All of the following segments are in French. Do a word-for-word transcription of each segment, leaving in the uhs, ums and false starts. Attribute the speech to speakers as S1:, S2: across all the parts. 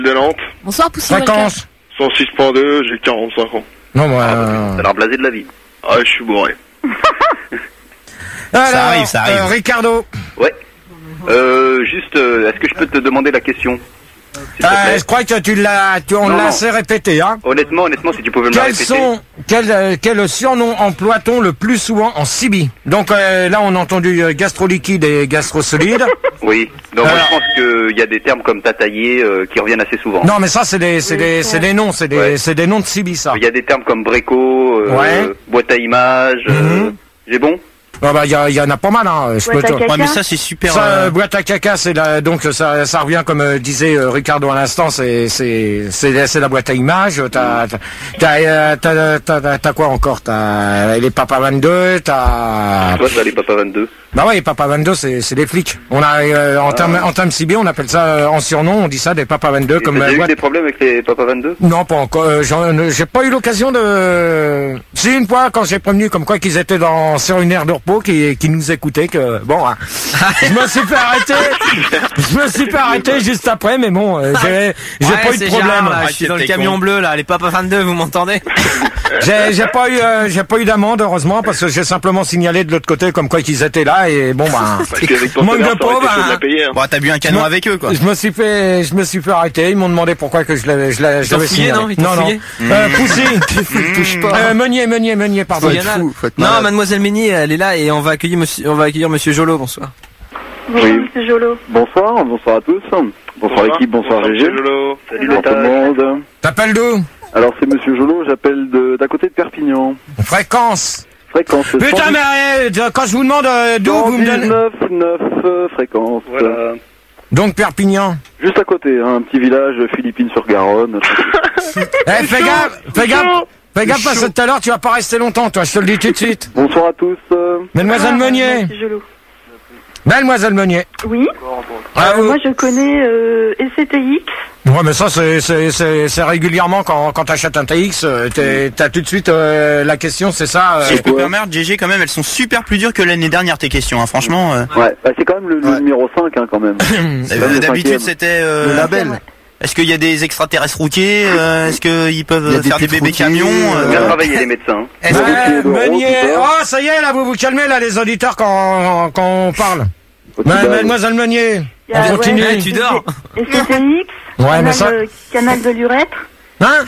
S1: de Nantes.
S2: Bonsoir, Poussy.
S3: Fréquence.
S1: cent six point deux, j'ai quarante-cinq ans.
S3: Non, moi...
S4: Ah,
S3: euh...
S4: t'as l'air blasé de la vie.
S1: Ah, je suis bourré.
S3: Alors,
S5: Ça arrive, ça arrive.
S3: euh, Ricardo.
S4: Ouais. Euh, juste, euh, est-ce que je peux te demander la question, s'il te
S3: Euh,
S4: plaît?
S3: je crois que tu l'as, tu, on
S4: Non,
S3: l'a
S4: non.
S3: assez répété, hein.
S4: Honnêtement, honnêtement, si tu pouvais me la
S3: Quels
S4: répéter.
S3: sont, quel, euh, quel surnom emploie-t-on le plus souvent en Sibi? Donc euh, là, on a entendu euh, gastro-liquide et gastro-solide.
S4: Oui. Donc moi,
S3: Alors-
S4: je pense qu'il y a des termes comme tataillé euh, qui reviennent assez souvent.
S3: Non, mais ça, c'est des, c'est des, c'est des noms, c'est des,
S4: Ouais.
S3: c'est des noms de Sibi, ça.
S4: Il y a des termes comme bréco, euh,
S3: Ouais.
S4: boîte à images.
S3: Mhm.
S4: euh, J'ai bon?
S3: Ah bah, il y, a- il y en a pas mal, hein. Je
S2: Boîte
S3: peux
S2: à
S3: te-
S2: caca.
S5: Ouais, mais ça, c'est super.
S3: Ça,
S5: euh,
S3: euh, boîte à caca, c'est la, donc ça, ça revient comme euh, disait euh, Ricardo à l'instant, c'est, c'est, c'est, c'est la boîte à images. T'as, t'as, t'as, euh, t'as, t'as, t'as, t'as quoi encore? T'as les Papa vingt-deux, t'as.
S4: Toi, t'as les Papa vingt-deux.
S3: Bah ouais, les Papa vingt-deux, c'est, c'est des flics. On a, euh, en termes, en termes Sibi, on appelle ça euh, en surnom, on dit ça des Papa vingt-deux
S4: Et
S3: comme
S4: T'as
S3: euh,
S4: déjà eu
S3: boîte-
S4: des problèmes avec les Papa vingt-deux?
S3: Non, pas encore. Euh, j'en- euh, j'ai pas eu l'occasion de. Si une fois, quand j'ai prévenu comme quoi qu'ils étaient dans sur une aire de repos, qui, qui nous écoutaient, que bon, hein, je me suis fait arrêter. Je me suis fait arrêter juste après, mais bon, euh, j'ai, j'ai
S5: ouais,
S3: pas eu de
S5: c'est
S3: problème.
S5: Gérard, là, je suis
S4: Arrêtez
S5: dans le
S4: tes
S5: camion
S4: cons.
S5: bleu, là, les Papa vingt-deux, vous m'entendez?
S3: J'ai, j'ai pas eu, euh, j'ai pas eu d'amende, heureusement, parce que j'ai simplement signalé de l'autre côté comme quoi qu'ils étaient là, et bon, bah.
S1: Parce qu'avec ton
S3: Manque
S1: salaire,
S3: de
S1: ça aurait été
S3: pauvres,
S1: chaud de
S3: hein.
S1: la payer. Hein.
S5: Bon, t'as bu un canon
S3: Je me-
S5: avec eux, quoi.
S3: Je me suis fait, je me suis fait arrêter. Ils m'ont demandé pourquoi que je l'avais, je l'avais, je
S5: t'ont
S3: l'avais
S5: fouillé,
S3: signalé.
S5: non Ils t'ont
S3: non, non.
S5: fouillé
S3: Euh, Poussy.
S6: Touche pas.
S3: Euh, Meunier, Meunier, Meunier, pardon.
S6: Faut être fou, faut être
S5: Non,
S6: malade.
S5: mademoiselle Méni, elle est là et on va accueillir monsieur, on va accueillir monsieur Jolo, bonsoir.
S2: Bonjour, monsieur Jolo.
S7: Bonsoir, bonsoir à tous. Bonsoir l'équipe, bonsoir G G.
S1: Monsieur Jolo.
S4: Salut
S7: Bonsoir tout le
S4: l'étage.
S7: monde.
S3: T'appelles d'où?
S7: Alors c'est Monsieur Jolo, j'appelle de d'à côté de Perpignan.
S3: Fréquence.
S7: Fréquence.
S3: Putain, mais euh, quand je vous demande euh, d'où vous me donnez.
S7: neuf neuf euh, fréquence.
S4: Voilà.
S3: Donc Perpignan.
S7: Juste à côté, hein, un petit village Philippines-sur-Garonne.
S3: Eh, fais gaffe, fais gaffe, fais gaffe parce que tout à l'heure tu vas pas rester longtemps, toi, je te le dis tout de suite.
S7: Bonsoir à tous. euh.
S3: Mademoiselle
S2: Ah,
S3: Meunier.
S2: monsieur Jolo.
S3: Mademoiselle Meunier.
S2: Oui.
S3: Ah,
S2: Euh,
S3: vous-
S2: moi, je connais euh, S C T X.
S3: Ouais, mais ça, c'est, c'est, c'est, c'est régulièrement quand, quand t'achètes un T X, euh, t'es- t'as tout de suite euh, la question, c'est ça. euh,
S5: Si je peux me
S7: quoi
S5: permettre, G G, quand même, elles sont super plus dures que l'année dernière, tes questions, hein, franchement. euh,
S7: Ouais, bah, c'est quand même le, le
S6: Ouais.
S7: numéro cinq hein, quand même. C'est
S5: euh,
S7: le
S5: D'habitude,
S7: cinquième.
S5: c'était... euh,
S6: Le label.
S5: Est-ce qu'il y a des extraterrestres routiers euh, Est-ce qu'ils peuvent
S6: Il y a des
S5: faire des
S6: putes
S5: bébés
S6: routiers,
S5: camions
S6: euh,
S5: euh,
S4: Bien travaillé les médecins.
S5: est-ce
S7: Ouais.
S5: que-
S3: Ouais,
S7: de
S3: Meunier.
S7: Rose, tout ça.
S3: Oh, ça y est, là, vous vous calmez, là, les auditeurs, quand, quand on parle.
S7: Au
S3: Ma-
S7: petit bal.
S3: Mademoiselle Meunier,
S2: Il y a-
S3: on continue.
S5: ouais, tu dors.
S2: S C T X.
S3: Ouais,
S2: canal,
S3: mais ça-
S2: euh, canal de l'urètre.
S3: Hein?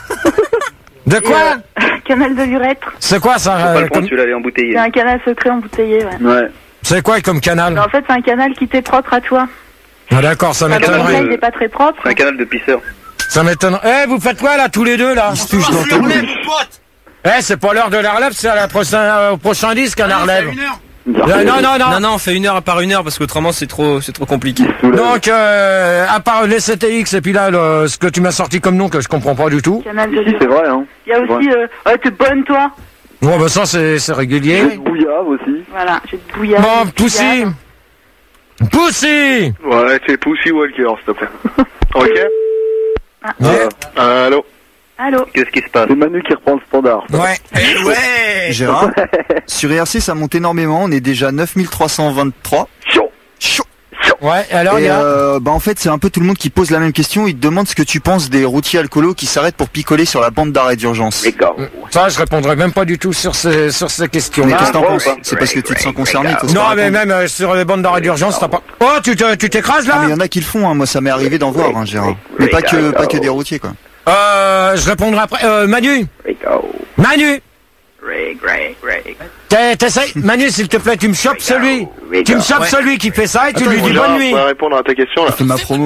S3: De
S2: Et,
S3: quoi?
S2: euh, Canal de l'urètre.
S3: C'est quoi ça?
S4: Faut
S3: euh,
S4: pas le prendre,
S3: comme-
S4: celui-là, il est embouteillé.
S2: C'est un canal secret embouteillé, ouais.
S7: Ouais.
S3: C'est quoi comme canal?
S2: Mais en fait, c'est un canal qui t'est propre à toi.
S3: Ah, d'accord, ça
S2: Enfin, le
S3: m'étonnerait.
S2: canal, il est pas très propre.
S4: C'est un canal de pisseur.
S3: Ça m'étonnerait. Eh, vous faites quoi là, tous les deux là?
S6: Ils se touchent dans ta bouche.
S3: Eh, c'est pas l'heure de la relève, c'est à la prochaine, euh, au prochain disque à la relève.
S7: Une
S3: Euh, non, non, non.
S5: Non, non, on fait une heure par une heure parce qu'autrement c'est trop, c'est trop compliqué.
S3: Donc, euh, à part les C T X et puis là, le- ce que tu m'as sorti comme nom que je comprends pas du tout.
S2: Canal de
S7: Si, c'est
S2: l'urètre.
S7: vrai, hein.
S2: Il y a aussi, euh, oh, t'es bonne, toi.
S3: Bon, bah ça, c'est c'est
S7: J'ai
S3: régulier.
S7: de bouillave aussi.
S2: Voilà, j'ai de bouillard.
S3: Bon,
S2: de
S3: Poussy.
S2: bouillard.
S3: Poussy.
S1: Ouais, c'est Pussy Walker, s'il te plaît. Ok.
S3: Ouais.
S1: Euh, allô.
S2: Allô.
S4: Qu'est-ce qui se passe?
S7: C'est Manu qui reprend le standard.
S3: Ouais.
S5: Eh ouais.
S6: Gérard, sur I R C, ça monte énormément. On est déjà neuf mille trois cent vingt-trois.
S7: Chaud.
S6: Chaud.
S3: Ouais, et alors, il
S6: Et
S3: y a...
S6: euh, bah en fait, c'est un peu tout le monde qui pose la même question. Ils te demandent ce que tu penses des routiers alcoolos qui s'arrêtent pour picoler sur la bande d'arrêt d'urgence.
S4: Les gars.
S3: Ça, je répondrai même pas du tout sur ces, sur ces
S6: Mais
S3: questions-là.
S6: qu'est-ce que t'en
S4: ouais,
S6: penses
S4: ouais.
S6: C'est parce que tu te sens concerné qu'il faut se
S3: Non,
S6: faire
S3: mais
S6: répondre.
S3: même euh, sur les bandes d'arrêt d'urgence, t'as pas... Oh, tu te- tu t'écrases
S6: Ah,
S3: là?
S6: mais il y en a qui le font, hein. Moi ça m'est arrivé d'en voir, hein, Gérard. Mais pas que, pas que des routiers, quoi.
S3: Euh, je répondrai après. Euh, Manu. Manu. T'es- T'essayes, Manu, s'il te plaît, tu me chopes celui, tu me chopes
S5: Ouais.
S3: celui qui fait ça et tu
S6: Attends,
S3: lui
S6: il
S3: dis
S6: faut
S3: bonne nuit.
S1: On va répondre à ta question là.
S6: C'est ma promo.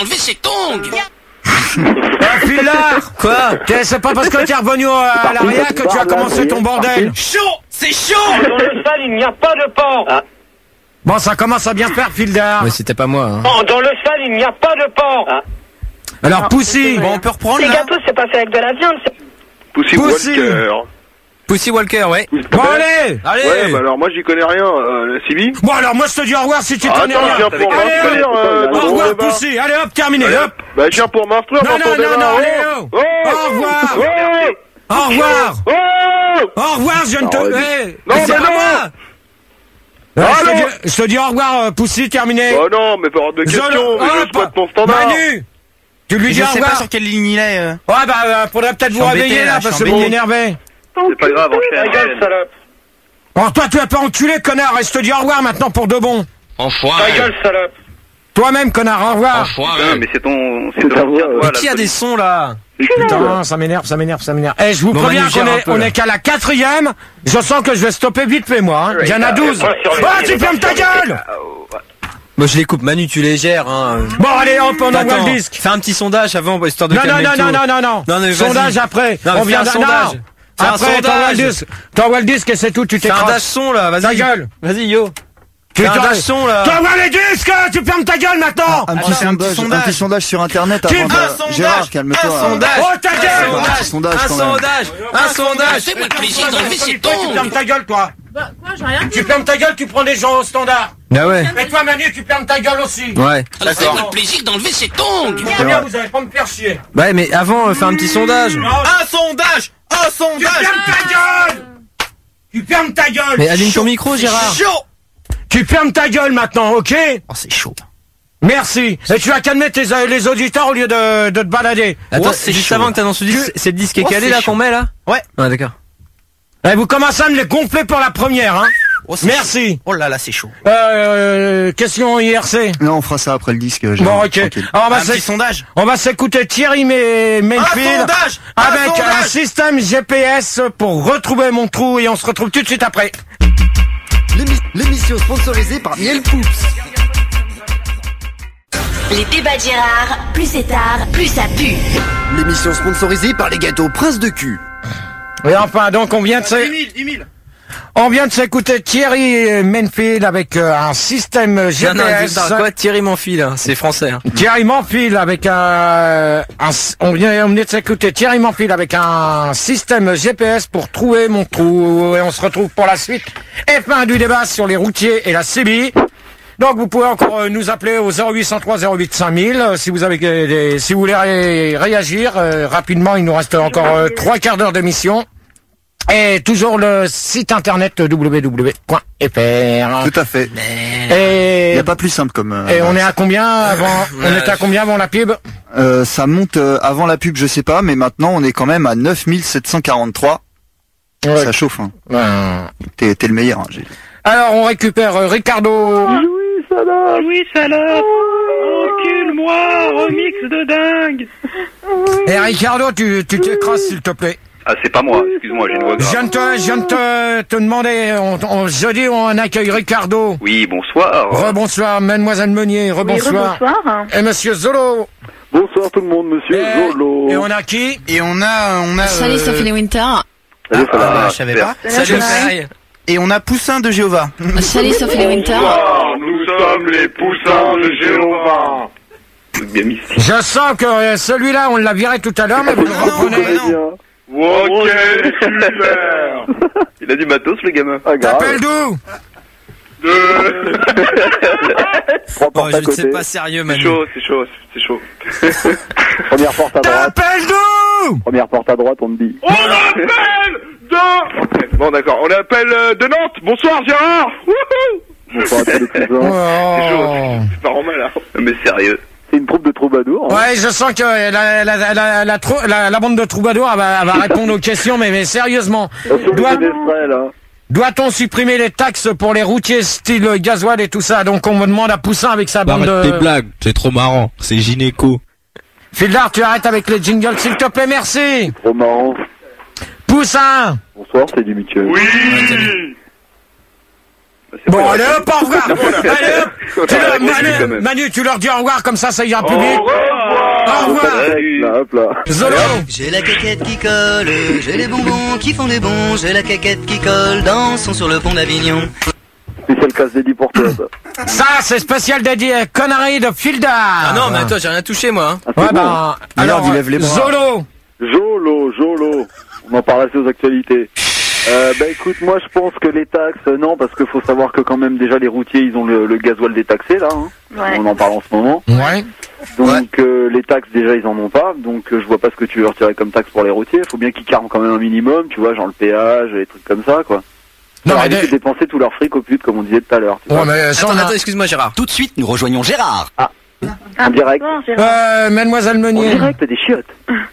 S3: Eh, Filard, quoi? T'es- C'est pas parce que t'es revenu à, à l'arrière que tu as commencé ton bordel.
S5: Chaud, c'est chaud.
S8: Dans le stade, il n'y a pas de porc.
S3: Bon, ça commence à bien faire, Filard.
S5: Ouais, c'était pas moi. Hein.
S8: Non, dans le stade, il n'y a pas de porc.
S3: Alors, Poussy.
S5: Bon, on peut reprendre
S8: Les
S5: là.
S8: gâteaux, c'est pas fait avec de la viande. c'est-
S1: Pussy
S3: Pussy.
S1: Walker.
S5: Pussy Walker, ouais.
S3: Bon, allez.
S5: Allez.
S1: Ouais, bah alors moi j'y connais rien. Euh, C B.
S3: Bon, alors, moi, je te dis au revoir si tu
S1: Ah,
S3: connais
S1: attends, je
S3: rien.
S1: viens pour
S3: Allez,
S1: m'instruire.
S3: hop.
S1: euh,
S3: Au
S1: dans
S3: revoir,
S1: le débat.
S3: Poussy. Allez, hop, terminé,
S1: Allez,
S3: hop.
S1: hop. Bah je viens pour m'instruire
S3: Non,
S1: dans ton
S3: non,
S1: débat.
S3: non, non,
S1: Oh.
S3: allez, oh.
S1: Oh.
S3: Au revoir.
S1: Oh.
S3: Au revoir.
S1: Oh.
S3: Au revoir, je viens de te...
S7: Non,
S3: Eh,
S1: Non,
S3: mais c'est
S1: mais
S3: pas
S1: non.
S3: moi. Ouais, je, te dis, je te dis au revoir, euh, Poussy, terminé.
S1: Oh non, mais pas hors de
S3: Je-
S1: question.
S3: Hop.
S1: Mais je souhaite mon standard.
S3: Manu. Tu lui
S5: Je
S3: dis au
S5: sais
S3: revoir.
S5: pas sur quelle ligne il est. euh.
S3: Ouais, bah, euh, faudrait peut-être
S5: Je
S3: vous
S5: suis embêté,
S3: réveiller
S5: là,
S3: là,
S5: je
S3: parce
S5: suis
S3: que vous
S5: embêté.
S3: m'énervez.
S1: C'est pas grave, enchaîne.
S8: Ta gueule, salope.
S3: Bon, toi, tu vas pas enculer, connard, et je te dis au revoir maintenant pour de bon.
S8: Ta
S9: Enfoiré.
S8: gueule, salope.
S3: Toi-même, connard, au revoir.
S4: Putain,
S9: Enfoiré.
S4: mais c'est ton, c'est
S7: C'est
S4: ton
S7: ta
S4: ancien
S7: voix,
S4: doigt,
S7: ouais.
S4: là,
S10: Qui a
S4: Sony.
S10: des sons là?
S3: Putain, ça m'énerve, ça m'énerve, ça m'énerve. Eh, je vous
S10: Bon,
S3: préviens
S10: Manu,
S3: qu'on
S10: gère un
S3: est,
S10: peu,
S3: on
S10: là.
S3: est qu'à la quatrième. Je sens que je vais stopper vite fait, moi, hein. Il y en a douze.
S8: pas sur les-
S3: Ah, tu fermes ta gueule!
S10: Moi je les coupe, Manu tu les gères hein.
S3: Bon, allez, hop, on envoie
S10: Attends,
S3: le disque.
S10: fais un petit sondage avant, histoire de
S3: Non, non,
S10: calmer
S3: non,
S10: le
S3: non,
S10: tout.
S3: non, non, non.
S10: Non, mais vas-y.
S3: Sondage après.
S10: Non, mais
S3: On
S10: fais
S3: vient
S10: un
S3: de,
S10: sondage.
S3: non.
S10: Fais un
S3: Après, t'envoies le
S10: sondage.
S3: disque. T'envoies le disque et c'est tout, tu
S10: Fais un dash
S3: t'écrases.
S10: son là, vas-y.
S3: Ta gueule.
S10: Vas-y yo.
S3: Tu
S10: Fais un
S3: t'en-
S10: dash son là.
S3: T'envoies les disques, tu fermes ta gueule maintenant!
S6: Un
S5: Attends,
S6: petit
S5: c'est un petit
S6: sondage, un
S5: sondage.
S6: petit sondage sur internet
S3: Qui-
S6: avant de...
S3: un
S5: sondage,
S6: Gérard, calme-toi.
S5: un
S6: hein.
S5: sondage.
S3: Oh, ta
S6: Un
S3: gueule!
S6: petit sondage
S10: Un
S6: quand même.
S10: sondage. Un sondage.
S9: Fais-moi le plaisir d'enlever ces
S3: Tu
S9: tongs.
S3: fermes ta gueule, toi.
S2: Bah, quoi, j'ai rien dit.
S3: Tu fermes ta gueule, tu prends des gens au standard.
S10: Bah ouais.
S3: Et toi, Manu, tu fermes ta gueule aussi.
S10: Ouais.
S9: Alors fais-moi le plaisir d'enlever ces tongs.
S3: Très bien, vous allez pas me faire chier.
S10: Ouais mais avant euh, fais un petit sondage.
S3: Non,
S5: Un sondage. Un
S3: tu
S5: sondage.
S3: fermes ta gueule! Tu fermes ta gueule!
S10: Mais allume ton micro Gérard.
S5: Chaud.
S3: Tu fermes ta gueule maintenant, ok?
S5: Oh, c'est chaud.
S3: Merci. Et tu vas calmer tes, les auditeurs au lieu de, de te balader.
S10: Attends,
S5: Oh, c'est
S10: juste
S5: chaud.
S10: avant que t'annonces le disque, c'est le disque est
S5: Oh,
S10: calé
S5: c'est
S10: là
S5: chaud.
S10: qu'on met là?
S5: Ouais.
S10: Ah d'accord.
S3: Et vous commencez à me les gonfler pour la première, hein?
S5: Oh, c'est
S3: Merci.
S5: chaud. Oh là là, c'est chaud.
S3: Euh, question I R C.
S6: Non, on fera ça après le disque, Gérard.
S3: Bon, ok.
S6: tranquille.
S3: Alors, on va
S5: Un petit
S3: s'éc-
S5: sondage.
S3: on va s'écouter Thierry May-
S5: Un
S3: Mainfield
S5: sondage. Un
S3: avec un
S5: sondage.
S3: système G P S pour retrouver mon trou et on se retrouve tout de suite après.
S11: L'émi- L'émission sponsorisée par Miel Poups.
S12: Les débats de Gérard, plus c'est tard, plus ça pue.
S11: L'émission sponsorisée par les gâteaux Prince de cul.
S3: Et enfin, donc on vient de s'é-
S5: dix mille, dix mille.
S3: on vient de s'écouter Thierry Mainfield avec euh, un système G
S10: Non,
S3: P
S10: non,
S3: S.
S10: putain, quoi Thierry m'enfile, hein, c'est français. Hein.
S3: Thierry Manfield avec un, un on vient on vient de s'écouter Thierry Manfield avec un système G P S pour trouver mon trou et on se retrouve pour la suite. F un du débat sur les routiers et la C B. Donc vous pouvez encore euh, nous appeler au zéro huit cent trois zéro huit cinq mille euh, si vous avez des, des- si vous voulez ré- réagir euh, rapidement. Il nous reste encore euh, trois quarts d'heure d'émission. Et toujours le site internet w w w point f r.
S6: Tout à fait. Il
S3: Et,
S6: n'y a pas plus simple comme... euh,
S3: et on est à combien avant On était à combien avant la pub
S6: Euh, ça monte euh, avant la pub, je sais pas, mais maintenant on est quand même à neuf mille sept cent quarante-trois.
S3: Ouais.
S6: Ça chauffe, hein.
S3: Ben,
S6: T'es t'es le meilleur, hein, j'ai-
S3: alors on récupère euh, Ricardo.
S7: Oui, salope.
S8: Oui, salope. Encule-moi, remix de dingue.
S3: Et Ricardo, tu tu t'écrases s'il te plaît.
S4: Ah, c'est pas moi, excuse-moi, j'ai une voix
S3: Je viens
S4: grave.
S3: de te, je viens de te, te demander, on, on, jeudi on accueille Ricardo.
S4: Oui, bonsoir.
S3: Rebonsoir, mademoiselle Meunier,
S2: Oui,
S3: rebonsoir.
S2: rebonsoir.
S3: Et monsieur Zolo.
S7: Bonsoir tout le monde, monsieur
S3: Et,
S7: Zolo.
S3: et on a qui
S5: Et on a, on a.
S12: Salut
S5: euh,
S12: Sophie Les Winter.
S7: Salut, ça va.
S5: Ah, je savais pas.
S10: Salut
S2: Salut.
S10: Faye.
S5: Et on a Poussin de Jéhovah.
S12: Salut Sophie Les Winter.
S1: Nous sommes les poussins de Jéhovah.
S4: Truc bien mystique.
S3: Je sens que euh, celui-là on l'a viré tout à l'heure, mais vous le
S5: Non,
S3: reprenez.
S5: mais non.
S7: Bien.
S1: Ok, super.
S4: Il a du matos, le gamin.
S7: Ah, grave.
S3: T'appelles d'où
S1: Deux.
S7: Trois
S10: Oh,
S7: portes
S10: je
S7: à
S10: ne sais
S7: côté.
S10: pas sérieux
S4: C'est
S10: Manu.
S4: chaud, c'est chaud, c'est chaud.
S7: Première porte à droite.
S3: T'appelles d'où
S7: Première porte à droite, on me dit.
S1: On appelle de... Bon, d'accord, on appelle euh, de Nantes. Bonsoir, Gérard. Wouhou.
S7: Bonsoir à tous les cousins.
S1: C'est chaud,
S3: Oh.
S1: c'est pas normal, hein.
S4: Mais sérieux.
S7: C'est une troupe de troubadours. hein.
S3: Ouais, je sens que la, la, la, la, la, trou- la, la bande de troubadours elle va, elle va répondre aux questions, mais, mais sérieusement.
S7: Attention,
S3: Doit-
S7: les Estrelles, hein.
S3: Doit-on supprimer les taxes pour les routiers style gasoil et tout ça? Donc on me demande à Poussin avec sa bande
S13: Arrête tes
S3: de...
S13: blagues, c'est trop marrant, c'est gynéco.
S3: Fildar, tu arrêtes avec les jingles s'il te plaît, merci.
S7: Trop marrant.
S3: Poussin.
S7: Bonsoir, c'est du mutuel.
S1: Oui.
S4: C'est
S3: Bon,
S4: pas
S3: allez
S4: grave.
S3: hop, au revoir. Allez hop. Tu
S4: Ouais,
S3: leur-
S4: moi, je dis quand
S3: Manu,
S4: même.
S3: Manu, tu leur dis au revoir, comme ça, ça ira plus
S1: Au
S3: vite.
S1: revoir.
S3: Au revoir.
S4: Salut.
S7: Là, hop là.
S3: Zolo.
S11: J'ai la caquette qui colle, j'ai les bonbons qui font des bons, j'ai la caquette qui colle, dansons sur le pont d'Avignon.
S7: Spécial casse dédié pour toi, ça.
S3: Ça, c'est spécial dédié à conneries de Fildar.
S10: Ah non mais toi j'ai rien touché moi. Hein.
S7: Ah, c'est
S3: Ouais,
S7: bon.
S3: bah,
S6: Alors,
S3: alors,
S6: il lève les bras.
S3: Zolo.
S7: Jolo, Jolo. On en parle assez aux actualités. Euh, bah écoute, moi je pense que les taxes, euh, non, parce qu'il faut savoir que quand même déjà les routiers, ils ont le, le gasoil détaxé là. Hein.
S2: Ouais.
S7: On en parle en ce moment.
S3: Ouais.
S7: Donc euh, les taxes déjà ils en ont pas. Donc euh, je vois pas ce que tu veux retirer comme taxe pour les routiers. Faut bien qu'ils carrent quand même un minimum, tu vois, genre le péage, les trucs comme ça quoi.
S3: Non,
S7: Non,
S3: mais
S7: mais
S3: des-
S7: dépenser tout leur fric au pute comme on disait tout à l'heure. tu
S3: Ouais,
S7: vois.
S3: mais ça,
S10: Attends,
S3: on a-
S10: attends, excuse-moi Gérard.
S11: Tout de suite, nous rejoignons Gérard.
S2: Ah,
S7: En direct.
S2: bonsoir, Gérard.
S3: Euh, mademoiselle
S7: En
S3: Meunier.
S7: direct, t'as des chiottes.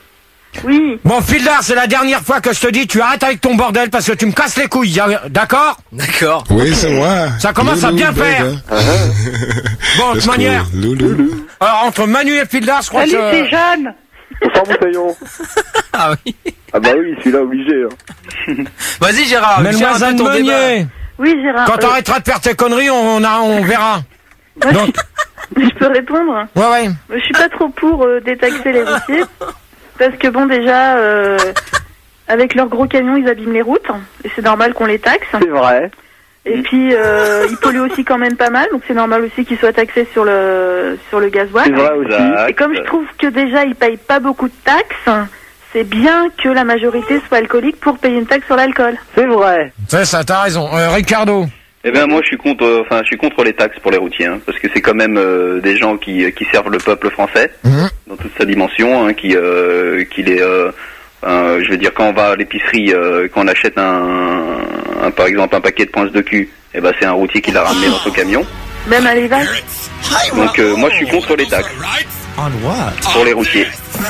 S2: Oui.
S3: Bon, Fildar, c'est la dernière fois que je te dis, tu arrêtes avec ton bordel parce que tu me casses les couilles, y a- d'accord?
S10: D'accord.
S13: Oui, c'est moi.
S3: Ça commence à
S13: Loulou,
S3: bien faire.
S13: bug, hein.
S3: Bon, de
S13: Let's
S3: toute
S13: go.
S3: manière.
S13: Loulou.
S3: Alors, entre Manu et Fildar, je crois
S2: Salut,
S3: que...
S2: c'est Jeanne.
S7: Bonsoir, Moutaillon.
S10: Ah oui.
S7: Ah bah oui, celui-là, obligé. Hein.
S10: Vas-y Gérard, share un
S3: Mademoiselle
S10: peu ton débat.
S3: Meunier,
S2: Oui, Gérard.
S3: quand
S2: euh,
S3: t'arrêteras de faire tes conneries, on, on, a- on verra.
S2: moi,
S3: Donc,
S2: je peux répondre.
S3: ouais, ouais.
S2: Je suis pas trop pour euh, détaxer les routiers. Parce que bon, déjà, euh, avec leurs gros camions, ils abîment les routes. Et c'est normal qu'on les taxe.
S7: C'est vrai.
S2: Et puis, euh, ils polluent aussi quand même pas mal. Donc c'est normal aussi qu'ils soient taxés sur le, sur le gasoil.
S7: C'est vrai aussi.
S2: Et comme je trouve que déjà, ils payent pas beaucoup de taxes, c'est bien que la majorité soit alcoolique pour payer une taxe sur l'alcool.
S7: C'est vrai.
S3: C'est ça, t'as raison. Euh, Ricardo.
S4: Eh ben moi je suis contre, euh, enfin je suis contre les taxes pour les routiers, hein, parce que c'est quand même euh, des gens qui qui servent le peuple français
S3: Mhm.
S4: dans toute sa dimension, hein, qui euh, qui les, euh, euh, je veux dire quand on va à l'épicerie, euh, quand on achète un, un par exemple un paquet de poinces de cul, eh ben c'est un routier qui l'a ramené dans son camion.
S2: Même à l'Éval.
S4: Donc euh, moi je suis contre les taxes
S6: On what?
S4: pour les routiers.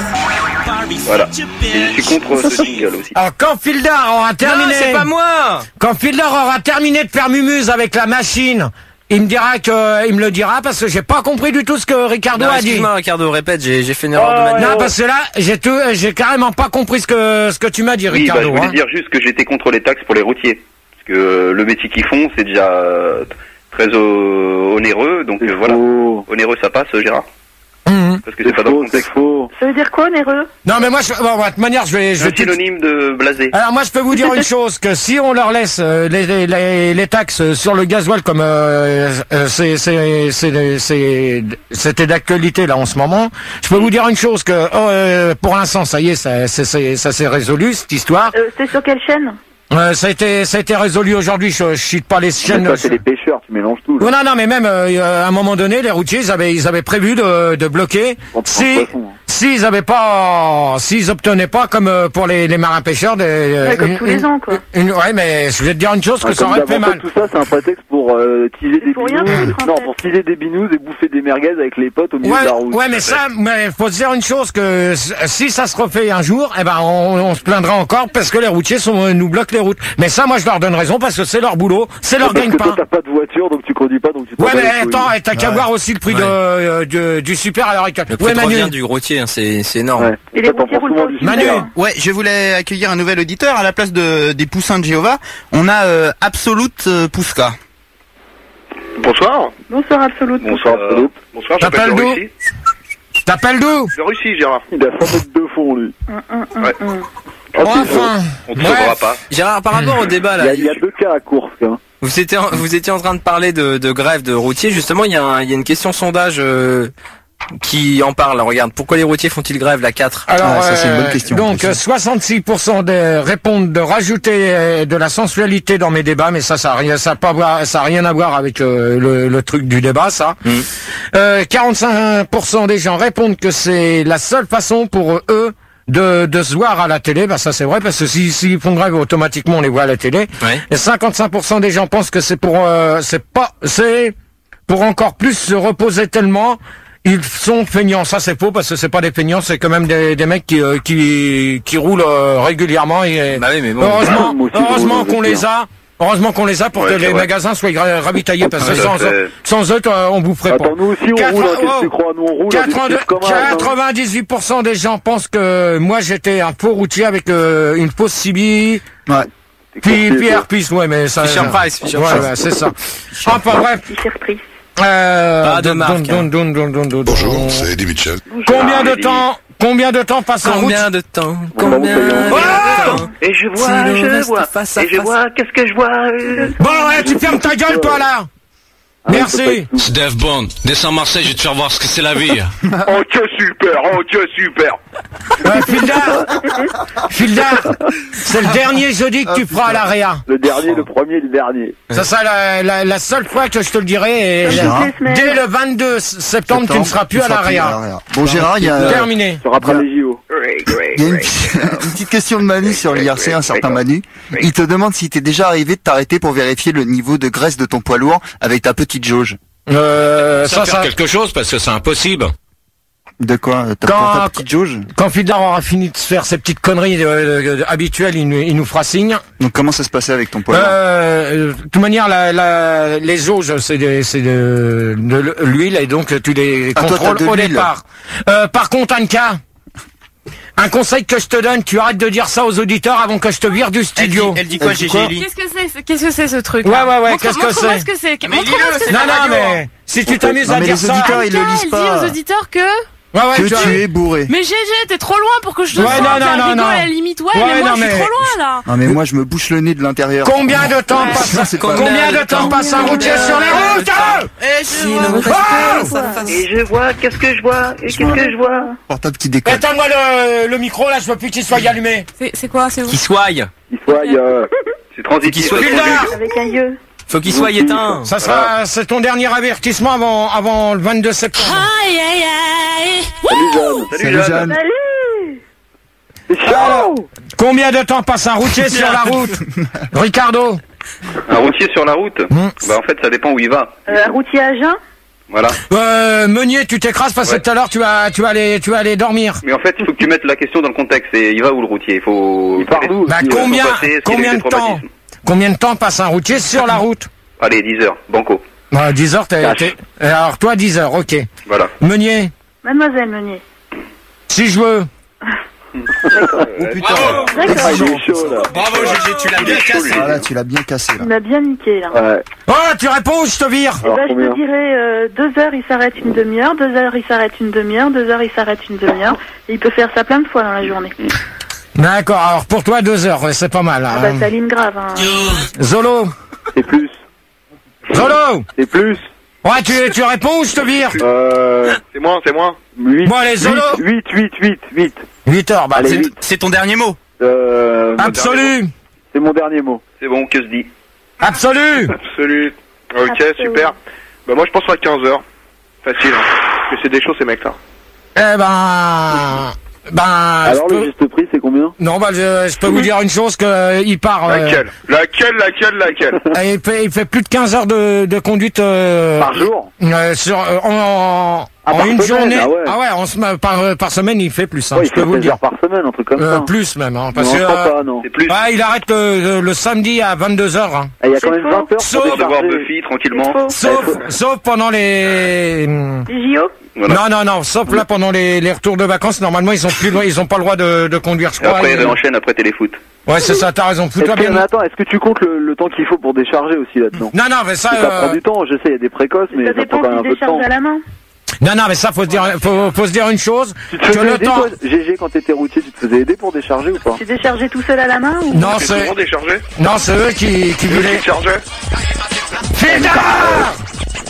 S4: Voilà. Et je suis contre ce jingle aussi.
S3: Alors, quand Fildar aura terminé...
S10: Non, c'est pas moi.
S3: Quand Fildar aura terminé de faire mumuse avec la machine, il me dira que... Il me le dira parce que j'ai pas compris du tout ce que Ricardo
S10: Non,
S3: a dit.
S10: excuse-moi Ricardo, répète, j'ai j'ai fait une erreur de
S3: Non,
S10: manière.
S3: parce que là, j'ai tout, j'ai carrément pas compris ce que, ce que tu m'as dit,
S4: Oui, bah,
S3: Ricardo.
S4: je voulais
S3: hein.
S4: dire juste que j'étais contre les taxes pour les routiers. Parce que euh, le métier qu'ils font, c'est déjà euh, très euh, onéreux. Donc euh, voilà. Onéreux, ça passe, Gérard.
S3: Mhm.
S4: Parce que c'est pas dans le contexte.
S2: Ça veut dire quoi, onéreux?
S3: Non, mais moi, je, bon, de toute manière, je vais, je
S4: C'est
S3: vais
S4: un
S3: tout-
S4: synonyme de blasé.
S3: Alors moi je peux vous dire une chose, que si on leur laisse euh, les, les, les, les taxes sur le gasoil comme euh, euh, c'est c'est c'est c'est c'était d'actualité là en ce moment, je peux vous dire une chose que oh, euh, pour l'instant ça y est, ça c'est c'est- ça s'est résolu cette histoire.
S2: Euh, c'est sur quelle chaîne?
S3: Euh, ça a été ça a été résolu aujourd'hui, je, je cite pas les chaînes.
S7: Ça, c'est les pêcheurs, tu mélanges tout. Là.
S3: Oh, non, non, mais même euh, à un moment donné, les routiers, ils avaient, ils avaient prévu de, de bloquer si, s'ils avaient pas, s'ils obtenaient pas comme euh, pour les, les marins pêcheurs, des,
S2: Ouais, comme
S3: une-
S2: tous les
S3: une-
S2: ans, quoi.
S3: une- ouais, mais je vais te dire une chose que
S7: Ouais,
S3: ça
S7: comme
S3: aurait fait
S7: d'avant,
S3: mal.
S7: Tout ça, c'est un prétexte pour euh, teaser des
S2: pour rien
S7: binous.
S2: foutre, en
S7: Non,
S2: fait.
S7: pour teaser des binous et bouffer des merguez avec les potes au milieu de la
S3: Ouais,
S7: route.
S3: ouais, mais ça, mais faut se dire une chose que si ça se refait un jour, eh ben, on, on se plaindra encore parce que les routiers sont, nous bloquent les routes. Mais ça, moi, je leur donne raison parce que c'est leur boulot, c'est leur
S7: Parce que toi,
S3: gagne-pain.
S7: t'as pas de voiture, donc tu conduis pas, donc tu t'en
S3: Ouais,
S7: bats
S3: mais
S7: les couilles.
S3: attends, et t'as qu'à
S10: Ouais.
S3: voir aussi le prix
S10: Ouais.
S3: de, euh, du, du super à l'heure actuelle.
S10: Le prix
S3: Ouais,
S10: de
S3: Manu.
S10: revient du routier, hein, c'est c'est énorme.
S7: Ouais.
S2: Et les
S7: Toi, t'en
S2: routiers
S7: prends
S2: roulent
S7: souvent
S2: pas
S7: du
S2: aussi
S3: Manu.
S2: bien.
S6: Ouais, je voulais accueillir un nouvel auditeur à la place de des poussins de Jéhovah. On a euh, Absolute euh, Pouska.
S1: Bonsoir.
S2: Bonsoir, Absolute.
S7: Bonsoir,
S4: Euh,
S7: Absolute.
S1: Bonsoir,
S3: T'appelles
S1: j'appelle de
S3: d'où
S1: Russie.
S3: T'appelles d'où?
S1: De Russie, Gérard.
S7: Il a cent mètres de fond, lui.
S2: Hum, hum, hum,
S1: Ouais.
S2: hum.
S7: Oh, c'est
S3: Enfin.
S4: On te
S3: Bref.
S4: sauvera pas.
S10: Gérard, par rapport au débat
S7: Il y,
S10: là,
S7: a, il y a deux cas à course. Hein.
S10: vous étiez en, vous étiez en train de parler de, de grève de routiers. Justement, il y a un- il y a une question sondage euh, qui en parle. Regarde, pourquoi les routiers font-ils grève la quatre?
S3: Alors,
S6: Ah, ça, c'est une bonne
S3: euh,
S6: question, en
S3: Donc,
S6: plus.
S3: euh, soixante-six pour cent des répondent de rajouter euh, de la sensualité dans mes débats, mais ça, ça a rien, ça a pas voir, ça a rien à voir avec euh, le, le truc du débat, ça.
S10: Mm.
S3: Euh, quarante-cinq pour cent des gens répondent que c'est la seule façon pour eux de, de se voir à la télé. Bah, ça, c'est vrai, parce que s'ils si, s'ils font grève, automatiquement, on les voit à la télé.
S10: Ouais.
S3: Et cinquante-cinq pour cent des gens pensent que c'est pour, euh, c'est pas, c'est pour encore plus se reposer tellement. Ils sont feignants, ça c'est faux parce que c'est pas des feignants, c'est quand même des, des mecs qui, euh, qui qui roulent euh, régulièrement et
S10: Bah oui, mais bon.
S3: heureusement,
S7: Moi aussi, je
S3: heureusement
S7: roule
S3: qu'on
S7: avec
S3: les a, heureusement qu'on les a pour
S4: Ouais,
S3: que
S4: c'est
S3: les
S4: vrai.
S3: magasins soient gra- ravitaillés parce que
S4: Ouais,
S3: sans
S4: ça fait-
S3: eux, sans eux, euh, on boufferait pas.
S7: Attends, nous aussi, on
S3: Quatre-
S7: roule. hein, Qu'est-ce que
S3: oh,
S7: tu crois? Nous, on roule. hein, des
S3: quatre-vingt-deux
S7: petits communs, hein.
S3: quatre-vingt-dix-huit pour cent des gens pensent que moi j'étais un faux routier avec euh, une fausse C B,
S6: Ouais.
S7: T'es
S3: puis
S7: courtier,
S3: puis
S7: toi.
S3: Airpiece, ouais mais ça.
S10: Fisher Price, Fisher
S3: ouais,
S10: Price.
S3: ouais, c'est ça. Enfin bref.
S2: Fisher Price.
S3: Euh,
S10: Pas de
S3: don-
S10: marque,
S3: don-
S10: hein.
S3: don- don- don- don-
S13: Bonjour,
S3: don-
S13: c'est Eddie Mitchell.
S3: Combien
S4: Ah,
S3: de
S4: Eddie.
S3: temps, combien de temps passe un routier?
S10: Combien de temps?
S7: Bon,
S10: Combien
S7: bah,
S10: de
S7: vous
S4: Ah
S10: temps?
S4: et je
S10: Si
S4: vois,
S10: l'on
S4: je
S10: reste
S4: vois.
S10: face à
S4: Et je
S10: face.
S4: vois, qu'est-ce que je vois euh,
S3: Bon, ouais, tu fermes ta gueule, toi, là!
S7: Ah,
S3: Merci.
S7: c'est pas du tout.
S9: C'est Dave Bond. Descends Marseille, je vais te faire voir ce que c'est la vie.
S1: Oh, que super, oh, que super.
S3: Euh, Fildar, Fildar, c'est le dernier jeudi que tu feras à l'A
S7: Le dernier, le premier, le dernier.
S3: Ça sera la, la, la seule fois que je te le dirai. Et
S2: Comme
S3: la-
S2: toutes les semaines.
S3: dès le vingt-deux septembre, tu ne seras plus à l'A.
S6: Bon, Gérard, il y a,
S3: Terminé.
S7: Tu rattrapes les J O.
S6: il y a une, une petite question de Manu sur l'I R C, un certain Manu. Il te demande si t'es déjà arrivé de t'arrêter pour vérifier le niveau de graisse de ton poids lourd avec ta petite jauge.
S3: Euh,
S9: Ça,
S3: ça,
S9: faire
S3: ça,
S9: quelque chose parce que c'est impossible.
S6: De quoi? T'as
S3: Quand-
S6: pas ta petite jauge?
S3: quand Fildar aura fini de se faire ses petites conneries euh, euh, habituelles, il, nous- il nous fera signe.
S6: Donc comment ça se passait avec ton poids?
S3: Euh, de toute manière, la, la, les jauges, c'est de, c'est de, de l'huile et donc tu les
S6: Ah, toi,
S3: contrôles
S6: t'as de
S3: au
S6: l'huile.
S3: départ. Euh, par contre, Anka, un conseil que je te donne, tu arrêtes de dire ça aux auditeurs avant que je te vire du studio.
S5: Elle dit quoi, Gégé Eli?
S14: Qu'est-ce que c'est Qu'est-ce que c'est ce truc
S3: Ouais, ouais, ouais,
S14: Montre-
S3: qu'est-ce que
S14: montre-moi
S3: c'est
S14: ce que c'est.
S5: Mais
S14: Montre-moi
S5: dis-le,
S14: ce que
S5: c'est
S14: c'est.
S3: Non,
S5: la
S3: non,
S5: radio,
S3: mais si tu t'amuses
S6: Non,
S3: à
S6: mais
S3: dire
S6: les
S3: ça...
S6: auditeurs, ils le
S14: Anka,
S6: lisent
S14: elle
S6: pas.
S14: dit aux auditeurs que...
S3: Ouais, ouais,
S6: Que
S3: tu as-
S6: tu es bourré.
S14: Mais Gégé, t'es trop loin pour que je te
S3: Ouais,
S14: sente.
S3: non, non,
S14: Elle
S3: non,
S14: rigole,
S3: non.
S14: à la limite, ouais,
S3: Ouais,
S14: mais moi
S3: non,
S14: je suis
S3: mais-
S14: trop loin là.
S6: Non mais moi je me bouche le nez de l'intérieur.
S3: Combien de temps
S6: Non,
S3: passe
S6: c'est pas-
S3: combien de temps passe un routier sur les routes?
S5: Eh, je-
S11: Et je vois, qu'est-ce que je vois? Et qu'est-ce que je vois?
S6: Portable qui déconne.
S3: Éteins-moi le, le micro là, je veux plus qu'il soit allumé.
S14: C'est c'est quoi C'est où
S10: Qu'il soit.
S7: Il soit, il y a...
S4: C'est transitif.
S10: Qu'il soit-
S3: Fildar,
S2: Avec un yeux.
S10: Faut qu'il soit éteint.
S3: ça sera, c'est ton dernier avertissement avant, avant le vingt-deux septembre.
S14: Aïe aïe aïe.
S7: Salut, Jeanne.
S4: Salut,
S6: Salut,
S4: Jeanne.
S6: Jeanne.
S2: Salut.
S7: C'est
S3: Alors,
S7: chaud.
S3: combien de temps passe un routier sur la route? Ricardo?
S4: Un routier sur la route?
S3: Hmm.
S4: Bah en fait, ça dépend où il va.
S2: Euh, un routier à jeun.
S4: Voilà.
S3: Euh, Meunier, tu t'écrases parce que
S4: Ouais.
S3: tout à l'heure tu vas, tu vas aller, tu vas aller dormir.
S4: Mais en fait, il faut que tu mettes la question dans le contexte. Et il va où le routier? Il faut...
S7: Il part d'où
S3: Bah,
S7: aussi, ouais.
S3: combien,
S4: passer, est-ce qu'il a
S3: combien
S4: eu
S3: de
S4: des
S3: temps,
S4: traumatismes
S3: combien de temps passe un routier sur la route?
S4: Allez, dix heures, banco.
S3: Bah, dix heures, t'es,
S7: Cash.
S3: t'es- alors toi, dix heures, ok.
S4: Voilà.
S3: Meunier,
S2: Mademoiselle Meunier.
S3: si je veux.
S2: D'accord.
S6: Oh putain.
S7: Ah,
S2: D'accord.
S7: il est chaud, là.
S5: Bravo, Gégé, tu l'as bien cassé.
S6: Ah là tu l'as bien cassé là.
S2: Il m'a bien niqué là.
S7: Ouais.
S3: Oh, tu réponds ou je te vire?
S2: Eh
S7: Alors,
S2: ben, je
S7: combien
S2: te dirais euh, deux heures, il s'arrête une demi-heure, deux heures, il s'arrête une demi-heure, deux heures, il s'arrête une demi-heure. Et il peut faire ça plein de fois dans la journée.
S3: D'accord, alors pour toi, deux heures, ouais, c'est pas mal.
S2: Ah
S3: hein.
S2: bah ça lime grave. Hein.
S3: Zolo,
S7: C'est plus.
S3: Zolo,
S7: C'est plus.
S3: ouais, tu, tu réponds ou je te vire?
S7: Euh...
S1: C'est moi, c'est moi.
S7: huit.
S3: Bon, allez, Zolo.
S7: huit, huit, huit, huit.
S3: huit heures, bah,
S7: Allez,
S3: c'est
S7: huit.
S5: C'est ton dernier mot.
S7: Euh...
S3: absolu,
S7: C'est mon dernier mot.
S4: C'est bon, que se dit?
S3: absolu.
S1: Absolu. Ok,
S2: Absolu.
S1: super. Bah moi je pense à quinze heures. Facile. Hein. Parce que c'est des choses ces mecs là.
S3: Eh ben, ben,
S7: Alors
S3: je
S7: le
S3: peux-
S7: juste prix, c'est combien?
S3: non, bah, je, je peux vous dire une chose que euh, il part. euh,
S1: Laquelle Laquelle, laquelle, laquelle
S3: euh, il, fait, il fait plus de quinze heures de, de conduite euh,
S7: Par jour?
S3: euh, sur euh, en,
S7: Ah,
S3: en
S7: par
S3: une
S7: semaine,
S3: journée.
S7: ah ouais.
S3: en semaine, par euh, par semaine, il fait plus. Hein,
S7: Ouais,
S3: je
S7: il
S3: peux
S7: fait
S3: vous le
S7: seize
S3: dire.
S7: heures par semaine, un truc comme
S3: Euh,
S7: ça.
S3: plus même, hein, parce
S7: Non,
S3: que
S7: je crois
S3: euh,
S7: pas, non.
S4: C'est plus.
S3: ouais, il arrête euh, le samedi à vingt-deux heures. Hein.
S7: Ah, il y a quand même
S2: C'est
S7: vingt
S2: faux.
S7: heures
S3: Sauf
S7: pour
S4: De voir
S7: décharger.
S4: Buffy tranquillement.
S2: Faux.
S3: Sauf, sauf pendant les.
S2: Les J O.
S4: Voilà.
S3: Non, non, non. Sauf là pendant les, les retours de vacances. Normalement, ils ont plus, le droit- ils ont pas le droit de, de conduire, je
S4: Et
S3: crois.
S4: après,
S3: Et-
S4: il réenchaîne après téléfoot.
S3: Ouais, c'est ça. T'as raison.
S7: Est-ce
S3: Fous-toi
S7: que, mais
S3: bien.
S7: attends, est-ce que tu comptes le, le temps qu'il faut pour décharger aussi là-dedans?
S3: Non, non, mais ça.
S7: Ça
S3: euh,
S7: prend du temps, je sais, il y a des précoces, mais
S2: Ça
S7: ça prend
S2: dépend
S7: quand même un
S2: s'il
S7: peu de temps.
S2: décharge à la main.
S3: Non, non, mais ça, faut se dire, faut, faut se dire une chose.
S7: Tu te
S3: que
S7: faisais
S3: le
S7: aider,
S3: temps.
S7: toi, G G, quand t'étais routier, tu te faisais aider pour décharger ou pas?
S2: Tu déchargeais tout seul à la main ou...
S3: Non,
S1: C'est
S3: c'est,
S1: souvent déchargé.
S3: non, c'est eux qui, qui
S1: Qui
S3: voulaient.
S1: chargeait
S3: Fildar!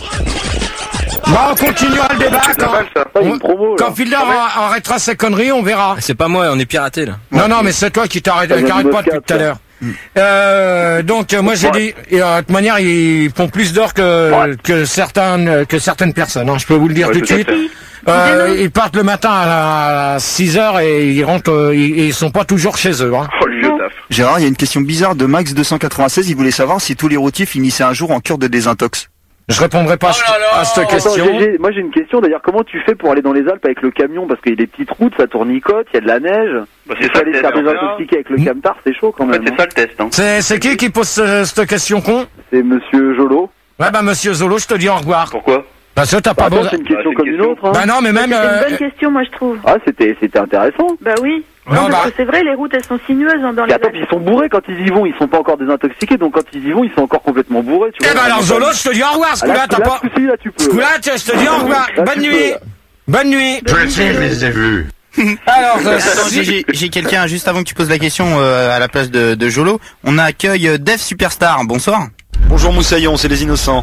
S3: Bon, on continuera le débat.
S1: C'est pas
S3: Quand,
S1: mal ça.
S7: Ah, il y a une promo, là.
S3: quand Fildar arr- arrêtera ses conneries, on verra.
S10: C'est pas moi, on est piraté là.
S3: Non, non, mais c'est toi qui t'arrêtes,
S7: Ça vient
S3: qui arrête
S7: du
S3: pas depuis
S7: Moscat,
S3: tout à
S7: ça.
S3: l'heure. Euh, donc euh, moi j'ai dit, et, euh, de toute manière ils font plus d'heures que que certaines que certaines personnes. Hein, je peux vous le dire
S4: Ouais,
S3: tout de
S4: tout à
S3: suite.
S4: fait.
S3: Euh, ils partent le matin à six heures et ils rentrent, euh, ils, ils sont pas toujours chez eux. Hein.
S4: Oh, le vieux taf.
S6: Gérard, il y a une question bizarre de Max deux cent quatre-vingt-seize, il voulait savoir si tous les routiers finissaient un jour en cure de désintox.
S3: Je répondrai pas à cette
S7: Attends,
S3: question.
S7: G G, moi j'ai une question d'ailleurs, comment tu fais pour aller dans les Alpes avec le camion? Parce qu'il y a des petites routes, ça tournicote, il y a de la neige.
S4: Bah,
S7: Il
S4: c'est
S7: faut
S4: ça
S7: aller
S4: le
S7: se
S4: test.
S7: faire
S4: En fait,
S7: désintoxiquer avec le
S3: Hmm.
S7: camtar, c'est chaud quand
S4: En fait,
S7: même.
S4: c'est
S7: hein.
S4: ça le test. Hein.
S3: C'est c'est qui qui pose ce- cette question con?
S7: C'est monsieur Jolo.
S3: Ouais bah monsieur Zolo, je te dis au revoir.
S4: Pourquoi?
S3: Parce que t'as
S7: Bah,
S3: pas
S7: attends,
S3: besoin.
S7: c'est une question
S4: Bah, c'est
S7: comme
S4: une
S7: une
S4: question.
S7: autre. Hein.
S3: Bah non mais même.
S2: C'est
S3: euh,
S2: une bonne question, moi, je trouve.
S7: Ah, c'était c'était intéressant.
S2: Bah oui.
S3: Non,
S2: Non,
S3: bah-
S2: parce que c'est vrai, les routes, elles sont sinueuses hein, dans
S7: Et
S2: les
S7: attends,
S2: Alpes.
S7: puis ils sont bourrés quand ils y vont, ils sont pas encore désintoxiqués, donc quand ils y vont, ils sont encore complètement bourrés, tu
S3: Eh
S7: vois.
S3: ben alors Zolo, je te dis au revoir. Ce
S7: Ah, là,
S3: coup-là, t'as
S7: là,
S3: pas.
S7: ce coup-ci, là, tu peux.
S3: Ce coup-là, tu- je te dis au revoir.
S7: Là,
S3: Bonne
S7: tu
S3: nuit.
S7: peux, là.
S3: Bonne nuit.
S9: Je les ai vus.
S3: Alors, euh,
S5: Attends,
S3: si-
S5: j'ai- j'ai j'ai quelqu'un, juste avant que tu poses la question euh, à la place de, de Jolo, on accueille euh, Dev Superstar. Bonsoir.
S6: Bonjour Moussaillon, c'est les innocents.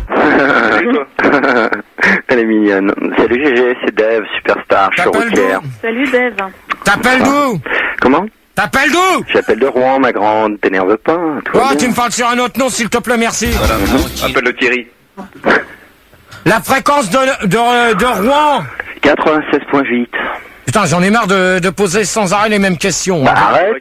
S4: Elle est mignonne. Salut G G, c'est Dev, Superstar, je suis
S3: T'appelles
S4: routière.
S3: d'où?
S2: Salut, Dave.
S3: T'appelles d'où?
S4: Comment?
S3: T'appelles d'où?
S4: J'appelle de Rouen, ma grande. T'énerve pas, tout va
S3: Oh,
S4: bien.
S3: tu me parles sur un autre nom, s'il te plaît, merci.
S4: Voilà, appelle le Thierry.
S3: La fréquence de, de, de Rouen.
S4: quatre-vingt-seize point huit.
S3: Putain, j'en ai marre de, de poser sans arrêt les mêmes questions.
S7: Bah,
S3: hein.
S7: arrête.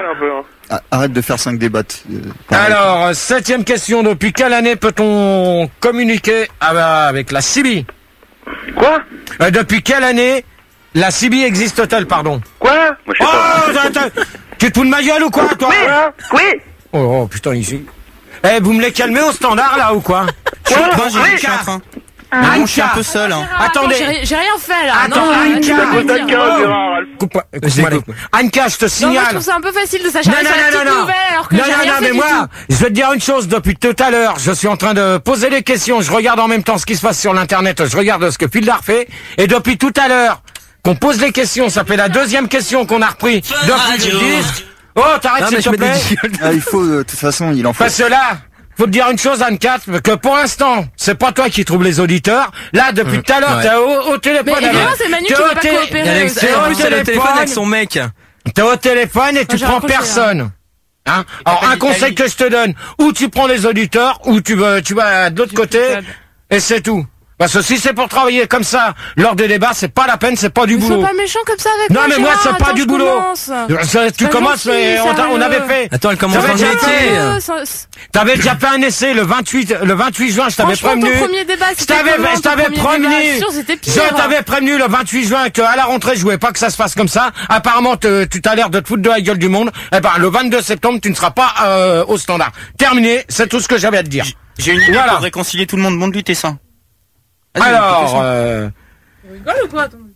S6: Ah, arrête de faire cinq débats. euh, pareil.
S3: Alors, euh, septième question. Depuis quelle année peut-on communiquer ah bah, avec la C B?
S7: Quoi?
S3: euh, Depuis quelle année la C B existe-t-elle, pardon?
S7: Quoi?
S4: Moi, je sais
S3: Oh,
S4: pas.
S3: attends, attends. Tu te fous de ma gueule ou quoi, toi?
S7: Oui, oui.
S3: Oh, oh, putain, ici. Eh, vous me les calmez au standard, là, ou quoi?
S5: Moi, j'ai je suis en train.
S3: Ah,
S5: Moi, je suis un peu seul. Hein.
S3: Attendez.
S14: J'ai j'ai rien fait là.
S3: Attends,
S14: non,
S3: Anka.
S14: tu vas pas me dire.
S3: Coupe-moi, coupe-moi les- Anka, je te
S14: Non, moi je
S3: signale.
S14: trouve ça un peu facile de s'acharner
S3: Non,
S14: sur
S3: non,
S14: la
S3: non,
S14: petite
S3: non, non.
S14: nouvelle alors que
S3: Non,
S14: j'ai
S3: non,
S14: rien
S3: non,
S14: fait
S3: mais
S14: du
S3: moi,
S14: tout.
S3: je vais te dire une chose, depuis tout à l'heure, je suis en train de poser des questions, je regarde en même temps ce qui se passe sur l'internet, je regarde ce que Fildar fait, et depuis tout à l'heure, qu'on pose des questions, ça fait la deuxième question qu'on a repris depuis le disque. Oh, t'arrêtes
S5: Non, mais
S3: s'il
S5: je
S3: te
S5: mets des
S3: plaît.
S5: gueules.
S6: Ah, il faut, de toute façon, il en faut.
S3: Parce que là, faut te dire une chose, Anne-Cat, que pour l'instant, c'est pas toi qui trouves les auditeurs. Là, depuis tout à l'heure,
S10: Ouais.
S3: t'es au, au téléphone.
S14: Mais évidemment,
S3: avec-
S14: c'est Manu
S3: t'es
S14: qui
S3: au
S14: veut pas
S3: té-
S14: coopérer
S10: Avec,
S14: aussi.
S3: t'es
S10: en
S3: au
S10: plus, elle a le téléphone avec son mec.
S3: T'es au téléphone et tu
S14: j'ai
S3: prends
S14: raccroché, là.
S3: personne. Hein Alors, un conseil que je te donne, ou tu prends les auditeurs, ou tu vas, tu vas de l'autre côté, et c'est tout. Parce que si c'est pour travailler comme ça, lors des débats, c'est pas la peine, c'est pas du
S14: Mais
S3: boulot.
S14: sois pas méchant comme ça avec
S3: Non,
S14: moi.
S3: mais moi,
S14: Gérard,
S3: c'est pas
S14: attends,
S3: du
S14: je
S3: boulot.
S14: commence.
S3: Ça, tu
S14: Pas
S3: commences,
S14: gentil,
S3: mais on, t'a- on
S14: sérieux.
S3: avait fait.
S10: Attends, elle commence
S3: Ça va
S10: un
S3: déjà
S10: métier.
S3: fait.
S14: Sérieux, ça-
S3: T'avais déjà fait un essai le vingt-huit, le vingt-huit juin, je t'avais
S14: Franchement,
S3: prévenu.
S14: ton premier débat,
S3: Je
S14: c'était
S3: t'avais,
S14: comment,
S3: je t'avais
S14: ton premier débat
S3: prévenu.
S14: Sûr, c'était pire.
S3: Je t'avais prévenu le vingt-huit juin qu'à la rentrée, je voulais pas que ça se fasse comme ça. Apparemment, te- tu t'as l'air de te foutre de la gueule du monde. Eh ben, le vingt-deux septembre, tu ne seras pas euh, au standard. Terminé, c'est tout ce que j'avais à te dire.
S5: J'ai une idée
S3: Voilà.
S5: pour réconcilier tout le monde. Montre-lui tes seins. Vas-y,
S3: Alors,
S5: montre-lui tes seins.
S3: euh,
S14: Tu rigoles ou quoi, toi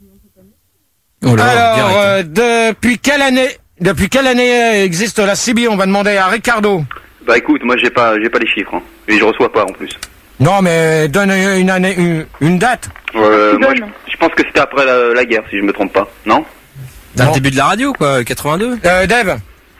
S10: Oh là,
S3: alors
S10: direct.
S3: euh, depuis quelle année, depuis quelle année existe la C B? On va demander à Ricardo.
S4: Bah écoute, moi j'ai pas, j'ai pas les chiffres, hein. Et je reçois pas en plus.
S3: Non, mais donne une année, une, une date.
S4: Euh, moi, je, je pense que c'était après la, la guerre, si je me trompe pas. Non?
S10: Dans le début de la radio, quoi, quatre-vingt-deux.
S3: Euh, Dave.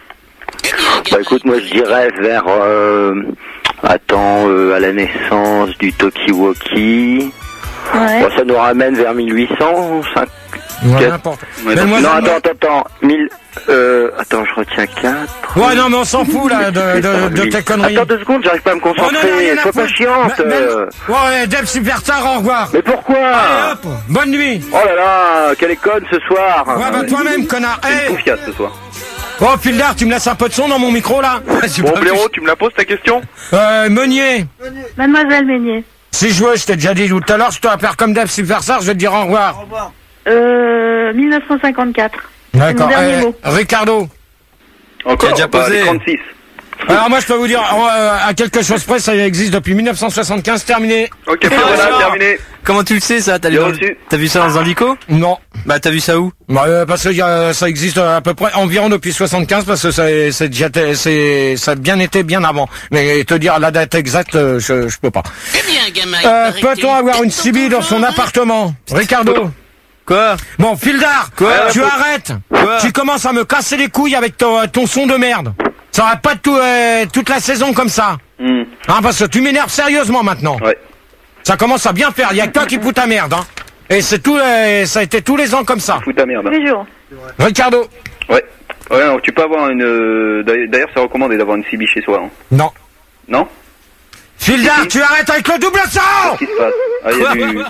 S15: Bah écoute, moi je dirais vers... Euh, attends, euh, à la naissance du Talkie-Walkie.
S2: Ouais.
S15: Bon, ça nous ramène vers mille huit cents, cinq...
S3: Ouais,
S15: quatre-
S3: n'importe.
S4: Ouais,
S3: Mais
S4: donc-
S3: moi,
S15: Non,
S3: ça-
S15: attends, attends, attends. mille... Euh, attends, je retiens quatre.
S3: Ouais, non, mais on s'en fout, là, de, de, de tes conneries.
S15: Attends deux secondes, j'arrive pas à me
S3: Oh, non, non,
S15: concentrer.
S3: rien à
S15: Sois pas
S3: foutre.
S15: chiante.
S3: Mais- mais-
S15: euh.
S3: Ouais, Dave Superstar, au revoir.
S15: Mais pourquoi?
S3: Allez, hop, bonne nuit.
S15: Oh là là, quelle école ce soir.
S3: Ouais, bah toi-même, connard.
S4: C'est
S3: Hey.
S4: une confiance ce soir.
S3: Oh, Fildar, tu me laisses un peu de son dans mon micro, là?
S1: Bon, blaireau, tu me la poses ta question?
S3: Euh, Meunier.
S2: Mademoiselle Meunier.
S3: Si je veux, je t'ai déjà dit tout à l'heure, je te faire comme Dave Superstar, je vais te dire au revoir.
S2: Euh, mille neuf cent cinquante-quatre. C'est mon
S3: D'accord.
S2: dernier
S3: Eh,
S2: mot.
S3: Ricardo.
S4: Encore,
S10: déjà
S4: bah,
S10: posé.
S4: les trente-six.
S3: Alors moi, je peux vous dire, euh, à quelque chose près, ça existe depuis mille neuf cent soixante-quinze, terminé.
S1: Ok, puis voilà,
S10: alors.
S1: terminé.
S10: Comment tu le sais, ça? T'as
S4: J'ai
S10: lu-
S4: reçu.
S10: T'as vu ça dans un dico?
S3: Non.
S10: Bah, t'as vu ça où?
S3: Bah, euh, parce que euh, ça existe à peu près environ depuis soixante-quinze, parce que ça, c'est déjà, c'est, ça a bien été bien avant. Mais te dire la date exacte, euh, je, je peux pas.
S16: Eh bien, gamin,
S3: Euh,
S16: il paraît que
S3: peut-on
S16: t'es
S3: avoir une
S16: tête
S3: C B dans son
S16: ton
S3: appartement? Ricardo.
S10: Quoi?
S3: Bon, Fildar,
S10: Quoi
S3: tu arrêtes.
S10: Quoi
S3: Tu commences à me casser les couilles avec ton, ton son de merde. Ça va pas tout, euh, toute la saison comme ça.
S4: Hmm.
S3: Hein, parce que tu m'énerves sérieusement maintenant.
S4: Ouais.
S3: Ça commence à bien faire. Il y a que toi qui fous ta merde. Hein. Et c'est tout, euh, ça a été tous les ans comme ça.
S4: Fous ta merde.
S2: Tous les jours.
S3: Ricardo.
S4: Ouais. Ouais, non, tu peux avoir une... euh, d'ailleurs- D'ailleurs, c'est recommandé d'avoir une C B chez soi. Hein.
S3: Non.
S4: Non?
S3: Fildar, tu arrêtes avec le double sang.
S4: Qu'est-ce qui se passe? Ah, il y a du... Il y a de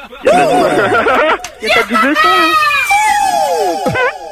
S4: la-
S2: Il y a pas de double son, hein.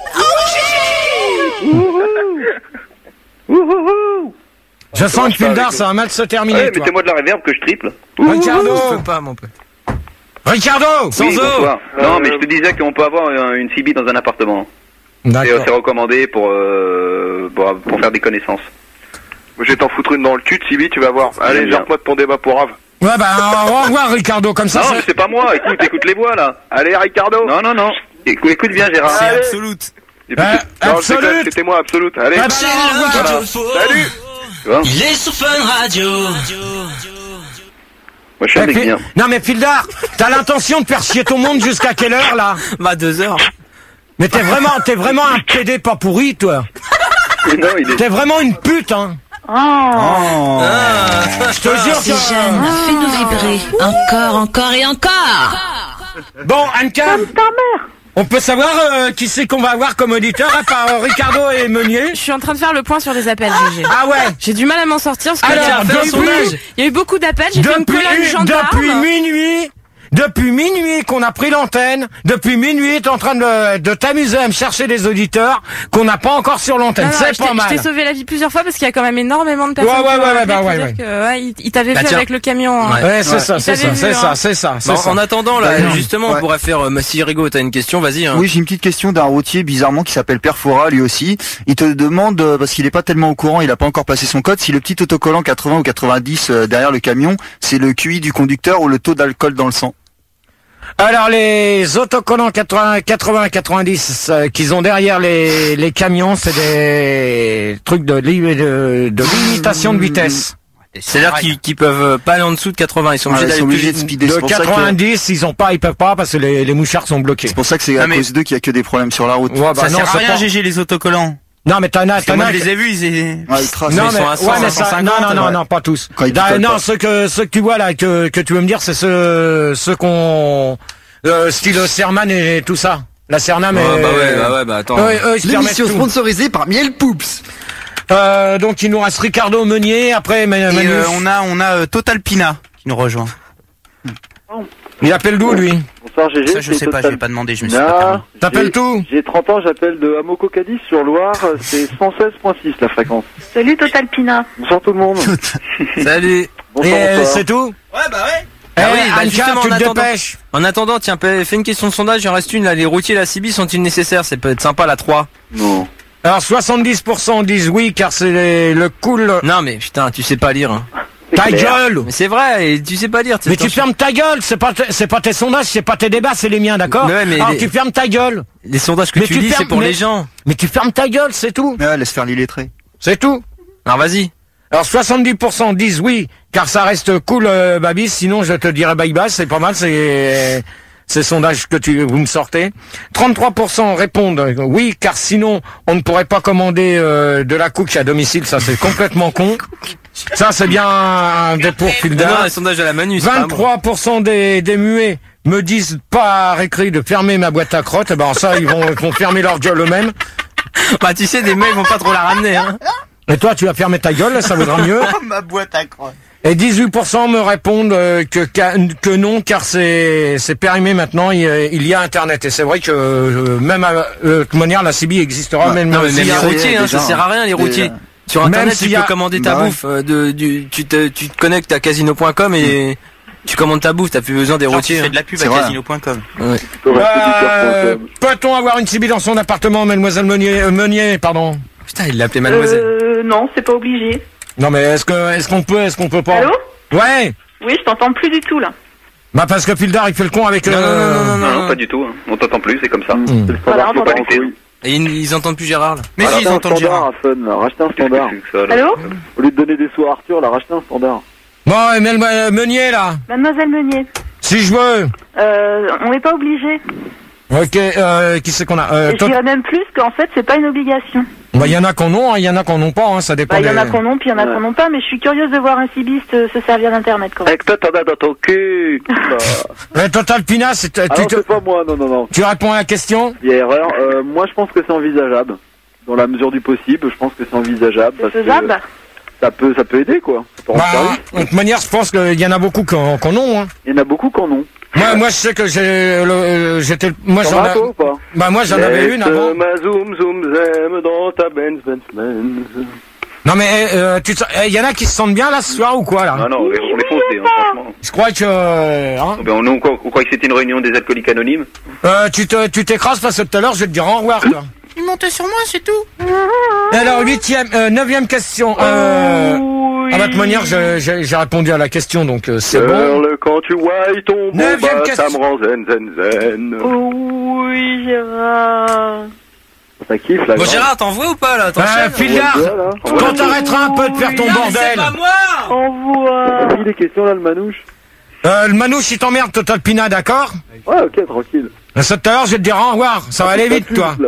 S3: Je sens que Fildar, ça va mal se terminer.
S4: Ouais,
S3: toi.
S4: mettez-moi de la réverb que je triple.
S3: Ricardo.
S10: Je peux pas, mon pote.
S3: Ricardo.
S4: Oui, bonsoir. Non, mais je te disais qu'on peut avoir un- une C B dans un appartement. Et, euh,
S3: D'accord.
S4: c'est recommandé pour, euh, pour, pour faire des connaissances.
S1: Je vais t'en foutre une dans le cul, Tibi, tu vas voir. Allez,
S4: J'aime bien.
S1: jette-moi de ton débat pour Rave.
S3: Ouais, bah, au revoir, Ricardo, comme ça.
S4: Non,
S3: ça-
S4: mais c'est pas moi. Écoute, écoute les voix, là.
S1: Allez, Ricardo.
S4: Non, non, non. Écoute, écoute bien, Gérard.
S10: C'est
S1: Allez.
S10: absolute.
S4: Et puis,
S3: Euh,
S1: Non, je
S3: Absolute.
S1: déconne, c'était moi, Absolute. Allez.
S3: Ah, bah, au revoir.
S1: Voilà. Salut.
S4: tu vois,
S16: Il est sur Fun Radio.
S4: moi, je suis un
S3: Eh,
S4: mec
S3: Fi-
S4: bien.
S3: Non, mais Fildar, t'as l'intention de faire chier ton monde jusqu'à quelle heure, là?
S10: Bah, deux heures.
S3: Mais t'es vraiment, t'es vraiment un pédé pas pourri, toi.
S4: Non, il est...
S3: T'es vraiment une pute, hein.
S2: Oh.
S6: Oh.
S3: Je te jure
S16: C'est
S3: que...
S16: jeune, fais-nous vibrer. Encore, encore et encore.
S3: Bon, Anka,
S2: Ta mère.
S3: on peut savoir euh, qui c'est qu'on va avoir comme auditeur, à part euh, Ricardo et Meunier?
S14: Je suis en train de faire le point sur les appels, G G.
S3: Ah ouais.
S14: J'ai du mal à m'en sortir parce qu'il y,
S3: Alors,
S14: a- il y a eu
S3: depuis-
S14: beaucoup- il y a eu beaucoup d'appels, j'ai fait une
S3: Depuis,
S14: colonne gendarme.
S3: depuis minuit, Depuis minuit qu'on a pris l'antenne, depuis minuit t'es en train de, de t'amuser à me chercher des auditeurs qu'on n'a pas encore sur l'antenne.
S14: Non, non,
S3: C'est
S14: je
S3: pas
S14: t'ai-
S3: mal.
S14: Je t'ai sauvé la vie plusieurs fois parce qu'il y a quand même énormément de personnes
S3: Ouais, ouais,
S14: qui m'ont
S3: ouais,
S14: appelé
S3: bah,
S14: pour
S3: ouais,
S14: dire
S3: ouais.
S14: que, ouais, il, il t'avait
S10: Bah,
S14: vu
S10: tiens.
S14: avec le camion. hein.
S3: Ouais, c'est ça,
S14: Il
S3: c'est
S14: t'avait
S3: ça,
S14: vu,
S3: c'est
S14: hein.
S3: ça, c'est ça, c'est
S10: Bon,
S3: ça.
S10: en attendant, là,
S6: Bah,
S10: justement,
S6: ouais.
S10: on pourrait faire, euh, si Rigo, t'as une question, vas-y, hein.
S6: Oui, j'ai une petite question d'un routier bizarrement qui s'appelle Perfora lui aussi. Il te demande, euh, parce qu'il est pas tellement au courant, il a pas encore passé son code, si le petit autocollant quatre-vingts ou quatre-vingt-dix euh, derrière le camion, c'est le Q I du conducteur ou le taux d'alcool dans le sang.
S3: Alors les autocollants quatre-vingts, quatre-vingts, quatre-vingt-dix euh, qu'ils ont derrière les, les camions, c'est des trucs de, li- de, de limitation de vitesse.
S10: C'est-à-dire qu'ils qu'ils peuvent pas aller en dessous de quatre-vingts, ils sont obligés
S6: Ouais, ils
S10: d'aller
S6: sont
S10: plus
S6: obligés
S10: vite.
S6: de speeder.
S3: De
S6: C'est pour ça que-
S3: quatre-vingt-dix, ils ont pas, ils peuvent pas parce que les, les mouchards sont bloqués.
S6: C'est pour ça que c'est à
S10: Non, mais-
S6: cause d'eux qu'il y a que des problèmes sur la route.
S3: Ouais, bah
S5: Ça
S3: non,
S5: sert à
S3: c'est
S5: rien,
S3: pas-
S5: G G, les autocollants.
S3: Non, mais t'en as,
S5: Parce que
S3: t'en
S5: moi,
S3: as.
S5: je les ai vus, ils étaient...
S6: Ouais, ils tracent.
S3: Non,
S10: ils
S3: mais,
S10: sont à cent,
S3: ouais, mais ça,
S10: cent cinquante,
S3: non, non, non,
S6: ouais.
S3: non, pas tous.
S6: Quand ils
S3: Da-
S6: picolent
S3: non,
S6: pas.
S3: ceux que, ceux que tu vois là, que, que tu veux me dire, c'est ceux, ceux qu'on, euh, style Serman et tout ça. La Serna, mais.
S10: Ouais, bah ouais, bah ouais, bah attends.
S3: Eux, eux, ils se permettent
S17: L'émission
S3: tout.
S17: sponsorisée par Miel Poops.
S3: Euh, donc il nous reste Ricardo Meunier, après Ma-
S5: Et
S3: Manu.
S5: euh, on a, on a euh, Total Pina qui nous rejoint.
S3: Il appelle d'où lui?
S7: Bonsoir G G.
S5: Ça, je
S7: c'est
S5: sais pas,
S7: Total-
S5: je vais pas demander, je me suis
S7: Non,
S5: pas permis.
S3: T'appelles
S7: j'ai-
S3: tout?
S7: J'ai trente ans, j'appelle de Amococadis sur Loire, c'est cent seize virgule six la fréquence.
S2: Salut Total Pina.
S7: Bonsoir tout le monde.
S10: Salut.
S7: Bonsoir,
S3: Et euh,
S7: bonsoir.
S3: c'est tout?
S5: Ouais, bah ouais.
S3: Eh,
S10: Ah oui, bah
S3: Anka,
S10: justement,
S3: tu
S10: en
S3: te
S10: attendant-
S3: dépêches.
S10: En attendant, tiens, fais fais une question de sondage, il en reste une, là. Les routiers et la C B sont-ils nécessaires? C'est peut-être sympa, la trois.
S7: Non.
S3: Alors soixante-dix pour cent disent oui car c'est le cool.
S10: Non, mais putain, tu sais pas lire, hein.
S3: Ta
S7: clair.
S3: gueule!
S10: Mais c'est vrai, et tu sais pas lire.
S3: Mais tu fermes ta gueule, c'est pas, t- c'est pas tes sondages, c'est pas tes débats, c'est les miens, d'accord?
S10: Mais ouais, mais
S3: Alors
S10: les-
S3: tu fermes ta gueule.
S10: Les sondages que
S3: Mais
S10: tu
S3: tu
S10: lis,
S3: fermes-
S10: c'est pour
S3: mais-
S10: les gens.
S3: Mais tu fermes ta gueule, c'est tout.
S6: Ouais, laisse faire l'illettré.
S3: C'est tout.
S10: Alors vas-y.
S3: Alors soixante-dix pour cent disent oui, car ça reste cool, euh, Babis, sinon je te dirais bye bye, c'est pas mal, c'est ces sondages que tu vous me sortez. trente-trois pour cent répondent euh, oui, car sinon on ne pourrait pas commander euh, de la cook à domicile, ça c'est complètement con. Ça c'est bien un des pour
S10: Non,
S3: Filda.
S10: non, les sondages à la Manu, c'est pas bon.
S3: vingt-trois pour cent des, des muets me disent pas à récré de fermer ma boîte à crottes, et ben ça ils vont, ils vont fermer leur gueule eux-mêmes.
S10: Bah tu sais, des mecs vont pas trop la ramener, hein.
S3: Et toi tu vas fermer ta gueule, ça vaudra mieux.
S5: Ma boîte à croix.
S3: Et dixhuit pour cent me répondent euh, que, ca- que non, car c'est c'est périmé maintenant, il y a, il y a Internet. Et c'est vrai que euh, même à, euh, de toute manière, la C B existera, même,
S10: Non, mais
S3: s'il
S10: même
S3: y
S10: les
S3: a-
S10: routiers, hein, ça sert à rien, les routiers. Sur
S3: Même
S10: internet,
S3: s'il
S10: tu
S3: y a-
S10: peux commander ta
S3: Bah ouais.
S10: bouffe, euh, de, du, tu te, tu te connectes à casino point com et tu commandes ta bouffe, t'as plus besoin des
S5: Genre,
S10: routiers.
S5: tu fais
S10: hein.
S5: de la pub
S10: C'est
S5: à
S10: vrai.
S5: casino point com.
S10: Ouais.
S3: Euh, Peut-on avoir une C B dans son appartement, mademoiselle Meunier, euh, Meunier, pardon?
S10: Putain, il l'appelait mademoiselle.
S2: Euh, non, c'est pas obligé.
S3: Non mais est-ce que est-ce qu'on peut, est-ce qu'on peut pas?
S2: Allô?
S3: Ouais.
S2: Oui, je t'entends plus du tout là.
S3: Bah parce que Pildar il fait le con avec.
S10: Non,
S3: euh,
S10: non, non, non, non,
S4: Non, non, pas du tout. hein. On t'entend plus, c'est comme ça.
S3: Mm.
S2: Voilà,
S4: Faut pas
S2: on
S4: lutter.
S10: Et ils, ils entendent plus Gérard, là.
S5: Mais
S7: Alors,
S5: si, ils
S7: racheter un
S5: entendent
S7: standard
S5: Gérard.
S7: à Fun, là. Racheter un standard.
S4: Ça, là.
S2: Allô?
S7: Au lieu de donner des sous à Arthur, là, racheter un standard.
S3: Bon, et Mel- euh, Meunier là,
S2: Mademoiselle Meunier,
S3: si je veux.
S2: euh, on n'est pas obligé.
S3: Ok, euh, qui c'est qu'on a? Euh,
S2: Et je
S3: toi-
S2: dirais même plus qu'en fait, c'est pas une obligation.
S3: Bah il y en a qu'on ont, hein, il y en a qu'on n'ont pas, hein, ça dépend.
S2: Bah, il y en
S3: des-
S2: a qu'on ont, puis il y en a qu'on n'ont pas, mais je suis curieuse de voir un cibiste euh, se servir d'internet quand même.
S7: Avec toi, t'en as dans ton cul.
S3: Ouais, Total Pina, c'est,
S7: Ah
S3: tu,
S7: non,
S3: te-
S7: c'est pas moi, non, non, non.
S3: tu réponds à la question?
S7: Il y a erreur. Euh, moi, je pense que c'est envisageable. Dans la mesure du possible, je pense que c'est envisageable.
S2: C'est
S7: parce que
S2: faisable?
S7: ça peut, ça peut aider, quoi. Ça peut rendre
S3: Bah,
S7: service.
S3: de toute manière, je pense qu'il y en a beaucoup qu'on qu'on ont. Hein.
S7: Il y en a beaucoup qui en ont.
S3: Moi, moi, je sais que j'ai, le- euh, j'étais, moi,
S7: T'en
S3: j'en
S7: as,
S3: ai,
S7: toi, ou pas?
S3: bah, moi, j'en avais une avant.
S7: ma zoom zoom zem dans ta Benz Benz Benz.
S3: Non, mais euh, tu, te- il y en a qui se sentent bien là ce soir ou quoi là?
S4: Ah non, on les, on les fonce, hein, franchement.
S3: Je crois que, euh, hein,
S4: Oh, ben, on, on, croit- on croit que c'était une réunion des alcooliques anonymes.
S3: euh, tu te, tu t'écrases parce que tout à l'heure, je vais te dire au revoir, toi.
S5: Il monte sur moi, c'est tout.
S3: Et alors, huitième, euh, neuvième question. Euh, à votre manière, je- j'ai j'ai répondu à la question, donc euh, c'est bon.
S7: Perle, quand tu wailles ton
S3: Neuvième
S7: boba, ça
S3: question.
S7: me rend zen zen zen.
S2: Oui, Gérard.
S7: Ça kiffe, là.
S10: Bon,
S7: grave.
S10: Gérard, t'en vois ou pas, là?
S3: Euh,
S10: T'enchaînes?
S3: Phildar,
S7: Ouais, là.
S3: quand t'arrêteras un peu de faire ton bordel.
S2: Envoie.
S7: T'as mis les questions, là, le manouche?
S3: Euh, le manouche, il t'emmerde, Total Pina, d'accord?
S7: Ouais, ok, tranquille.
S3: Ça tout à l'heure, je vais te dire au revoir. Ça va aller vite, toi.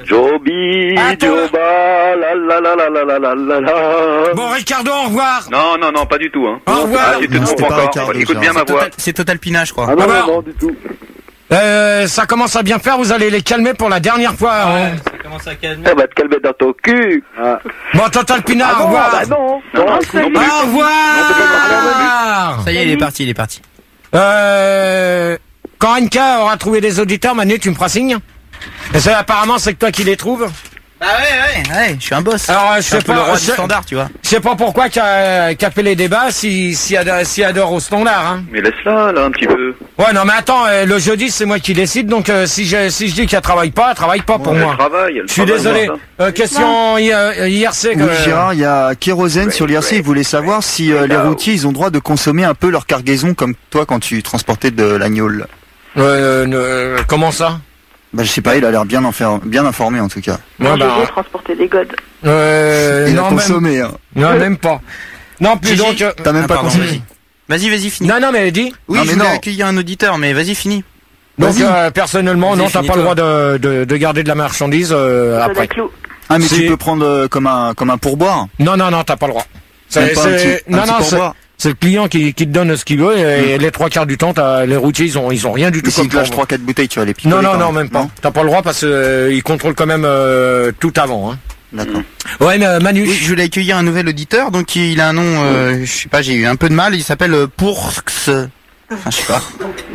S7: Joby,
S3: Attends.
S7: Joba, la la la la la la la la la.
S3: Bon, Ricardo, au revoir.
S4: Non, non, non, pas du tout. Hein.
S3: Au revoir.
S4: Ah, tu te
S6: Non,
S4: trompes
S6: c'était pas
S4: encore.
S6: Ricardo,
S4: Écoute bien
S6: Gérard.
S4: ma
S5: C'est
S4: voix.
S5: Total, c'est Total Pina, je crois.
S7: Ah non,
S3: Alors.
S7: non, non, du tout.
S3: Euh, ça commence à bien faire, vous allez les calmer pour la dernière fois. hein.
S10: Ça commence à calmer.
S7: Eh bah, te calmer dans ton cul. Ah.
S3: Bon, Total Pina,
S7: Ah
S3: au
S7: non,
S3: revoir.
S7: bah non.
S4: Non,
S7: Non,
S4: non,
S7: écoute,
S4: non,
S3: Au revoir.
S5: Ça y est, il est parti, il est parti.
S3: Euh, quand Anka aura trouvé des auditeurs, Manu, tu me feras signe. Et c'est, apparemment, c'est que toi qui les trouves.
S5: Bah ouais, ouais, ouais, je suis un boss.
S3: Alors, je
S5: Je suis
S3: sais
S5: un peu le
S3: pas,
S5: roi
S3: je,
S5: du standard, tu vois.
S3: je sais pas pourquoi qu'a qu'a fait les débats si si adore, si adore au standard. Hein.
S4: Mais laisse-la, là, un petit peu.
S3: Ouais, non, mais attends, euh, le jeudi c'est moi qui décide, donc euh, si je si je dis qu'elle travaille pas, elle travaille pas pour
S4: Ouais,
S3: moi.
S4: elle travaille, elle
S3: Je suis
S4: travaille,
S3: désolé.
S4: ça.
S3: Euh, question I- euh, I R C.
S6: Oui,
S3: que-
S6: Gérard, il y a Kérosène sur l'I R C, il voulait savoir si euh, les routiers, ils ont droit de consommer un peu leur cargaison comme toi quand tu transportais de l'agneau.
S3: Euh, euh, comment ça?
S6: Bah, je sais pas, il a l'air bien, enfer- bien informé en tout cas.
S2: Moi,
S3: Ouais, bah,
S2: je vais transporter des godes.
S3: euh,
S6: Il a
S3: non,
S6: consommé,
S3: même,
S6: hein.
S3: non, même pas. Non, plus
S5: Gigi,
S3: donc. euh,
S6: T'as même
S5: Ah,
S6: pas
S5: pardon,
S6: consommé.
S5: vas-y. Vas-y, vas-y, finis.
S3: non, non, mais dis.
S5: Oui,
S6: Non,
S5: je
S6: mais
S5: voulais
S6: non.
S5: accueillir un auditeur, mais vas-y, finis.
S3: Donc,
S6: Vas-y.
S3: euh, personnellement,
S10: Vas-y,
S3: non, t'as pas le
S10: finis-toi.
S3: droit de, de, de garder de la marchandise euh,
S2: Ça
S3: après.
S2: des clous.
S6: Ah, mais
S3: Si.
S6: tu peux prendre euh, comme un, comme un pourboire.
S3: Non, non, non, t'as pas le droit.
S6: Même
S3: C'est,
S6: pas un
S3: c'est-
S6: petit- un
S3: non,
S6: petit
S3: non, c'est,
S6: pourboire.
S3: c'est le client qui, qui te donne ce qu'il veut et, et les trois quarts du temps, t'as, les routiers, ils ont, ils ont rien du tout
S6: Et s'il
S3: comme
S6: te lâche
S3: pour-
S6: trois quatre bouteilles, tu vas les picoler.
S3: Non, non,
S6: quand
S3: non, même pas. T'as pas le droit parce qu'ils euh, contrôlent quand même euh, tout avant. Hein.
S6: D'accord.
S3: Ouais, mais euh, Manu.
S5: Oui, je voulais accueillir un nouvel auditeur, donc il a un nom, euh, je sais pas, j'ai eu un peu de mal, il s'appelle euh, Pourx. Enfin, je sais pas.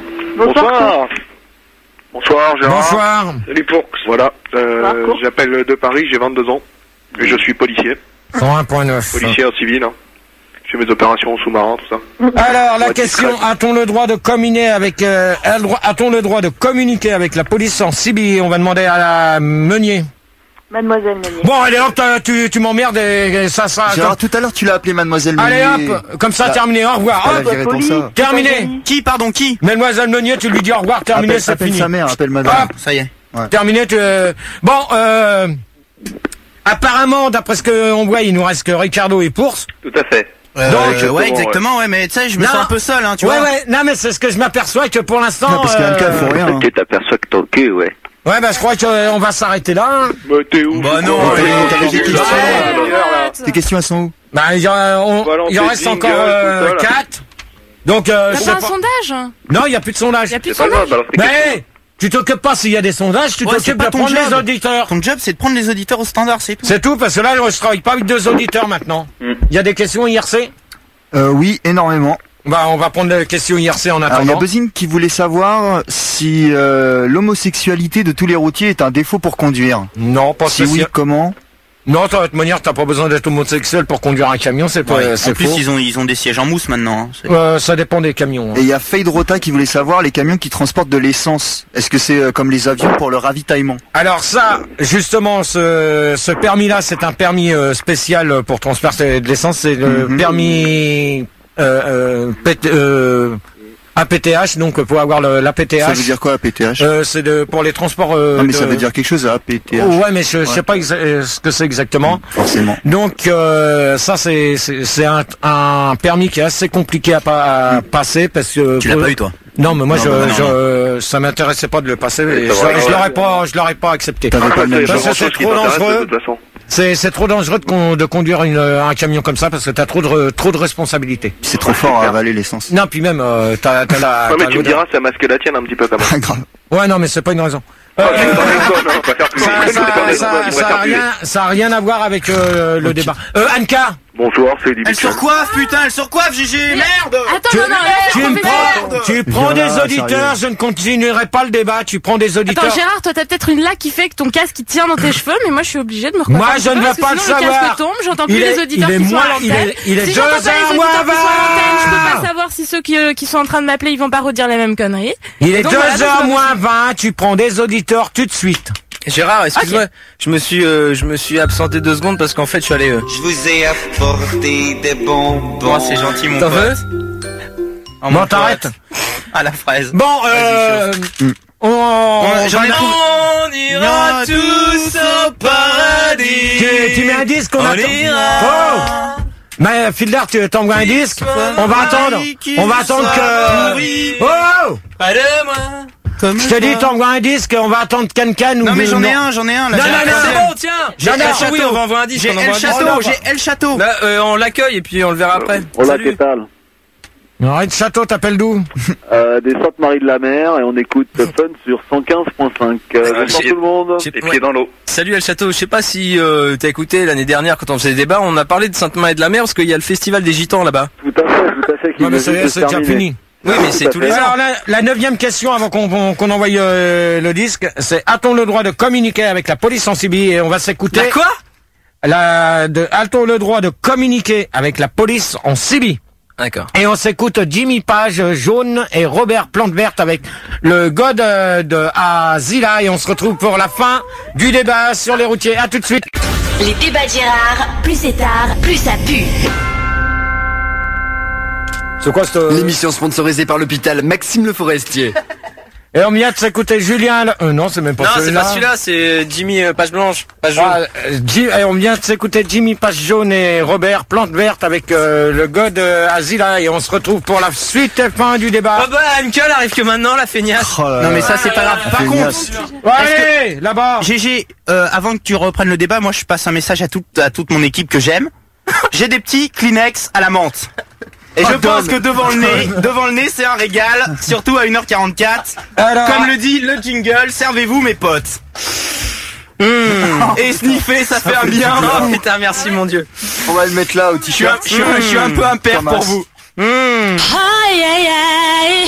S1: Bonsoir. Bonsoir, Gérard.
S3: Bonsoir.
S1: Salut Pourx. Voilà. Euh, j'appelle de Paris, j'ai vingt-deux ans. Et je suis policier.
S3: cent un point neuf.
S1: Policier en civil. Hein. Je fais mes opérations sous-marins, tout ça.
S3: Alors, la
S1: Ouais,
S3: question,
S1: discret.
S3: a-t-on le droit de communiquer avec, euh, a le droit- a-t-on le droit de communiquer avec la police en civil? On va demander à la Meunier.
S2: Mademoiselle Meunier.
S3: Bon, allez hop, t'as- tu, tu m'emmerdes et, et ça sera...
S6: Gérard, tout à l'heure, tu l'as appelé Mademoiselle
S3: Allez
S6: Meunier.
S3: hop, comme ça,
S6: Bah,
S3: terminé, au revoir.
S6: pas la
S3: Hop,
S6: virer pour ça.
S3: terminé.
S5: Qui, pardon, qui?
S3: Mademoiselle Meunier, tu lui dis au revoir, terminé,
S6: Appelle,
S3: c'est
S6: appelle
S3: fini.
S6: sa mère, appelle madame.
S3: Hop,
S5: Ça y est.
S3: terminé, tu... euh, Bon, euh... apparemment, d'après ce qu'on voit, il nous reste que Ricardo et Pource.
S4: Tout à fait.
S5: Euh,
S3: Donc,
S5: ouais, exactement, ouais, mais tu sais, je me
S3: Non.
S5: sens un peu seul, hein, tu
S3: ouais,
S5: vois.
S3: ouais, non, mais c'est ce que je m'aperçois que pour l'instant...
S6: Non, parce qu'Anka,
S3: euh,
S6: faut rien. hein.
S15: Tu t'aperçois que ton cul, ouais.
S3: Ouais, bah je crois qu'on va s'arrêter là. hein.
S1: Bah, t'es où?
S5: Bah non,
S1: Ouais,
S5: allez,
S1: ouais,
S6: t'avais des
S1: ouais,
S6: questions.
S1: ouais,
S6: Tes questions, elles sont où?
S3: Bah, il y, a- on-
S1: Voilà, on
S3: il en
S1: fait
S3: reste
S1: jingle,
S3: encore
S1: tout
S3: euh,
S1: ça, là.
S3: quatre. Donc, euh, je
S14: T'as
S3: sais
S14: pas un
S3: pas...
S14: sondage?
S3: Non, il n'y a plus de sondage.
S14: Y a plus de
S1: C'est pas grave,
S14: sondage?
S1: alors c'est question.
S3: Mais tu t'occupes pas s'il y a des sondages, tu
S5: Ouais, c'est
S3: t'occupes
S5: pas
S3: de
S5: ton
S3: prendre
S5: job.
S3: les auditeurs.
S5: Ton job, c'est de prendre les auditeurs au standard, c'est tout.
S3: C'est tout, parce que là, je travaille pas avec deux auditeurs maintenant. Il
S4: Mm.
S3: y a des questions I R C?
S6: Euh, oui, énormément.
S3: Bah, on va prendre les questions I R C en
S6: Alors, il y a
S3: attendant.
S6: Buzzing qui voulait savoir si euh, l'homosexualité de tous les routiers est un défaut pour conduire.
S3: Non, pas
S6: Si oui,
S3: spécial.
S6: comment?
S3: Non, de toute manière, t'as pas besoin d'être homosexuel pour conduire un camion, c'est pas,
S5: Ouais.
S3: c'est
S5: En plus,
S3: faux.
S5: ils ont, ils ont des sièges en mousse maintenant. hein. C'est-
S3: Euh, ça dépend des camions. hein.
S6: Et il y a Fade Rota qui voulait savoir les camions qui transportent de l'essence. Est-ce que c'est euh, comme les avions pour le ravitaillement?
S3: Alors ça, justement, ce, ce permis-là, c'est un permis euh, spécial pour transporter de l'essence. C'est le
S6: Mhm.
S3: permis euh, euh, P T euh, A P T H, donc pour avoir le, l'A P T H.
S6: Ça veut dire quoi, A P T H?
S3: Euh, c'est de, pour les transports. Euh,
S6: Non, mais
S3: de-
S6: ça veut dire quelque chose, A P T H.
S3: Oh, ouais, mais je, je
S6: Ouais.
S3: sais pas exa- euh, ce que c'est exactement.
S6: Forcément.
S3: Donc euh, ça, c'est c'est c'est un, un permis qui est assez compliqué à, pa- à passer parce que.
S5: Tu l'as pas eu, toi?
S3: Non, mais moi,
S5: Non,
S3: je,
S5: bah, non,
S3: je, ça m'intéressait pas de le passer. Et je,
S1: c'est vrai,
S3: je
S1: ouais.
S3: l'aurais pas, je l'aurais pas accepté.
S6: T'avais pas le même
S3: Parce
S1: C'est
S3: que c'est
S1: grand-chose qui
S3: trop
S1: t'intéresse,
S3: dangereux.
S1: de toute façon.
S3: C'est c'est trop dangereux de, con- de conduire une, un camion comme ça parce que t'as trop de trop de responsabilités.
S6: C'est trop fort à avaler l'essence.
S3: Non, puis même euh, t'as t'as la.
S1: Ouais, mais
S3: t'as
S1: tu me
S3: l'odeur.
S1: diras, ça masque la tienne un petit peu quand même.
S6: Pas grave.
S3: Ouais, non, mais c'est pas une raison.
S1: Ah, tu t'en déconnes, hein, on va faire plus.
S3: Ça, ça,
S1: Tu t'en déconnes,
S3: ça,
S1: tu
S3: ça
S1: vas
S3: a
S1: faire plus.
S3: rien, ça a rien à voir avec euh, le débat. Euh, Anka,
S1: Bonsoir, c'est Eddie
S5: Elle
S1: Mitchell.
S5: surcoiffe, putain, elle surcoiffe, Gigi, merde!
S14: Attends,
S3: tu,
S14: non, non, là,
S3: tu
S14: c'est
S3: me prends,
S14: professionnel.
S3: tu prends
S6: Gérard,
S3: des auditeurs,
S6: sérieux.
S3: je ne continuerai pas le débat. Tu prends des auditeurs.
S14: Attends, Gérard, toi, t'as peut-être une laque qui fait que ton casque il tient dans tes cheveux, mais moi, je suis obligée de me recoiffer.
S3: Moi,
S14: un
S3: je
S14: petit
S3: ne
S14: peu,
S3: veux
S14: parce que
S3: pas le
S14: sinon, le
S3: savoir.
S14: casque tombe, j'entends plus
S3: Il est-
S14: les auditeurs
S3: il est
S14: qui sont
S3: moins-
S14: à l'antenne.
S3: il est- il est
S14: si
S3: deux
S14: j'entends pas les
S3: heures
S14: auditeurs
S3: moins
S14: qui sont à l'antenne, je peux
S3: vingt.
S14: pas savoir si ceux qui, euh, qui sont en train de m'appeler, ils vont pas redire les mêmes conneries.
S3: Il est
S14: Donc,
S3: deux
S14: voilà, donc,
S3: heures
S14: je me-
S3: moins vingt. Tu prends des auditeurs tout de suite.
S10: Gérard, excuse-moi, je me suis, euh, je me suis absenté deux secondes parce qu'en fait, je suis allé. Euh...
S18: Je vous ai apporté des bonbons.
S5: Bon, c'est gentil, mon
S10: T'en
S5: pote.
S10: veux
S5: Oh,
S3: Bon,
S5: mon
S3: t'arrêtes.
S5: pote. Ah, la fraise.
S3: Bon, euh, on, on,
S5: J'en ai trouvé.
S10: On ira tous au paradis.
S3: tu, tu mets un disque, on
S10: On
S3: attend.
S10: ira.
S3: Oh. Mais Fiddler, tu t'envoies un disque. On va attendre. On va attendre que. Oh.
S10: Pas de moi.
S5: Comme
S3: Je te dis, t'envoies un disque. On va attendre Can-Can ou.
S5: Non, mais j'en ai
S3: non.
S5: un, j'en ai un, là.
S3: Non,
S5: j'ai
S3: non,
S5: un
S3: non,
S5: deuxième.
S10: C'est bon, tiens.
S5: J'ai
S3: Non,
S5: El
S3: non,
S5: Château.
S10: oui, on va envoyer un disque.
S5: J'ai
S10: on envoie
S5: El
S10: un disque.
S5: Château,
S3: Oh, non.
S5: j'ai El Château.
S10: Là, euh, on l'accueille et puis on le verra après.
S7: Hola,
S10: Salut.
S7: que tal?
S3: Arrête, Château, t'appelles d'où?
S7: Euh, des Saintes-Marie de la Mer et on écoute Fun sur cent quinze point cinq. Euh,
S10: Ah,
S7: bonsoir
S10: j'ai-
S7: tout le monde.
S10: j'ai-
S4: Les
S10: ouais.
S4: pieds dans l'eau.
S10: Salut El Château, je sais pas si euh, t'as écouté l'année dernière quand on faisait des débats, on a parlé de Sainte-Marie de la Mer parce qu'il y a le festival des Gitans là-bas.
S7: Tout à fait, tout à fait. qui
S3: Non, mais
S7: vient
S3: c'est
S7: juste de
S3: c'est
S7: se
S3: déjà
S7: terminer.
S3: fini.
S10: Oui, mais c'est tous les ans.
S3: Alors, la, la neuvième question avant qu'on qu'on envoie euh, le disque, c'est a-t-on le droit de communiquer avec la police en Sibie? Et on va s'écouter.
S10: La quoi?
S3: La, de, a-t-on le droit de communiquer avec la police en Sibie?
S10: D'accord.
S3: Et on s'écoute Jimmy Page, Jaune et Robert Plante Verte avec le God euh, de Azila. Et on se retrouve pour la fin du débat sur les routiers. À tout de suite.
S12: Les débats de Gérard, plus c'est tard, plus ça pue.
S3: C'est quoi cette...
S17: L'émission sponsorisée par l'hôpital Maxime Le Forestier.
S3: Et on vient de s'écouter Julien... Le... Euh, non, c'est même pas
S10: non,
S3: celui-là.
S10: Non, c'est pas celui-là, c'est Jimmy euh, Page Blanche. Page jaune.
S3: Ah, euh, Jim... Et on vient de s'écouter Jimmy Page Jaune et Robert Plante Verte avec euh, le God euh, Azila. Et on se retrouve pour la suite et fin du débat.
S10: Oh bah, M K, elle arrive que maintenant, la feignasse.
S5: Oh non, mais ça, c'est pas grave. Par
S3: feignasse.
S5: contre...
S3: Allez, là-bas.
S5: G G, euh, avant que tu reprennes le débat, moi, je passe un message à toute, à toute mon équipe que j'aime. J'ai des petits Kleenex à la menthe. Et
S3: oh,
S5: je pense
S3: donne.
S5: que devant le nez, devant le nez, c'est un régal, surtout à une heure quarante-quatre.
S3: Alors...
S5: Comme le dit le jingle, servez-vous mes potes. Mmh. Et sniffer, ça, ça fait un bien.
S10: Oh putain, merci mon Dieu.
S6: On va le mettre là au t-shirt.
S5: Je suis un, mmh. je suis un peu un père pour vous. Mmh.
S16: Aïe aïe aïe.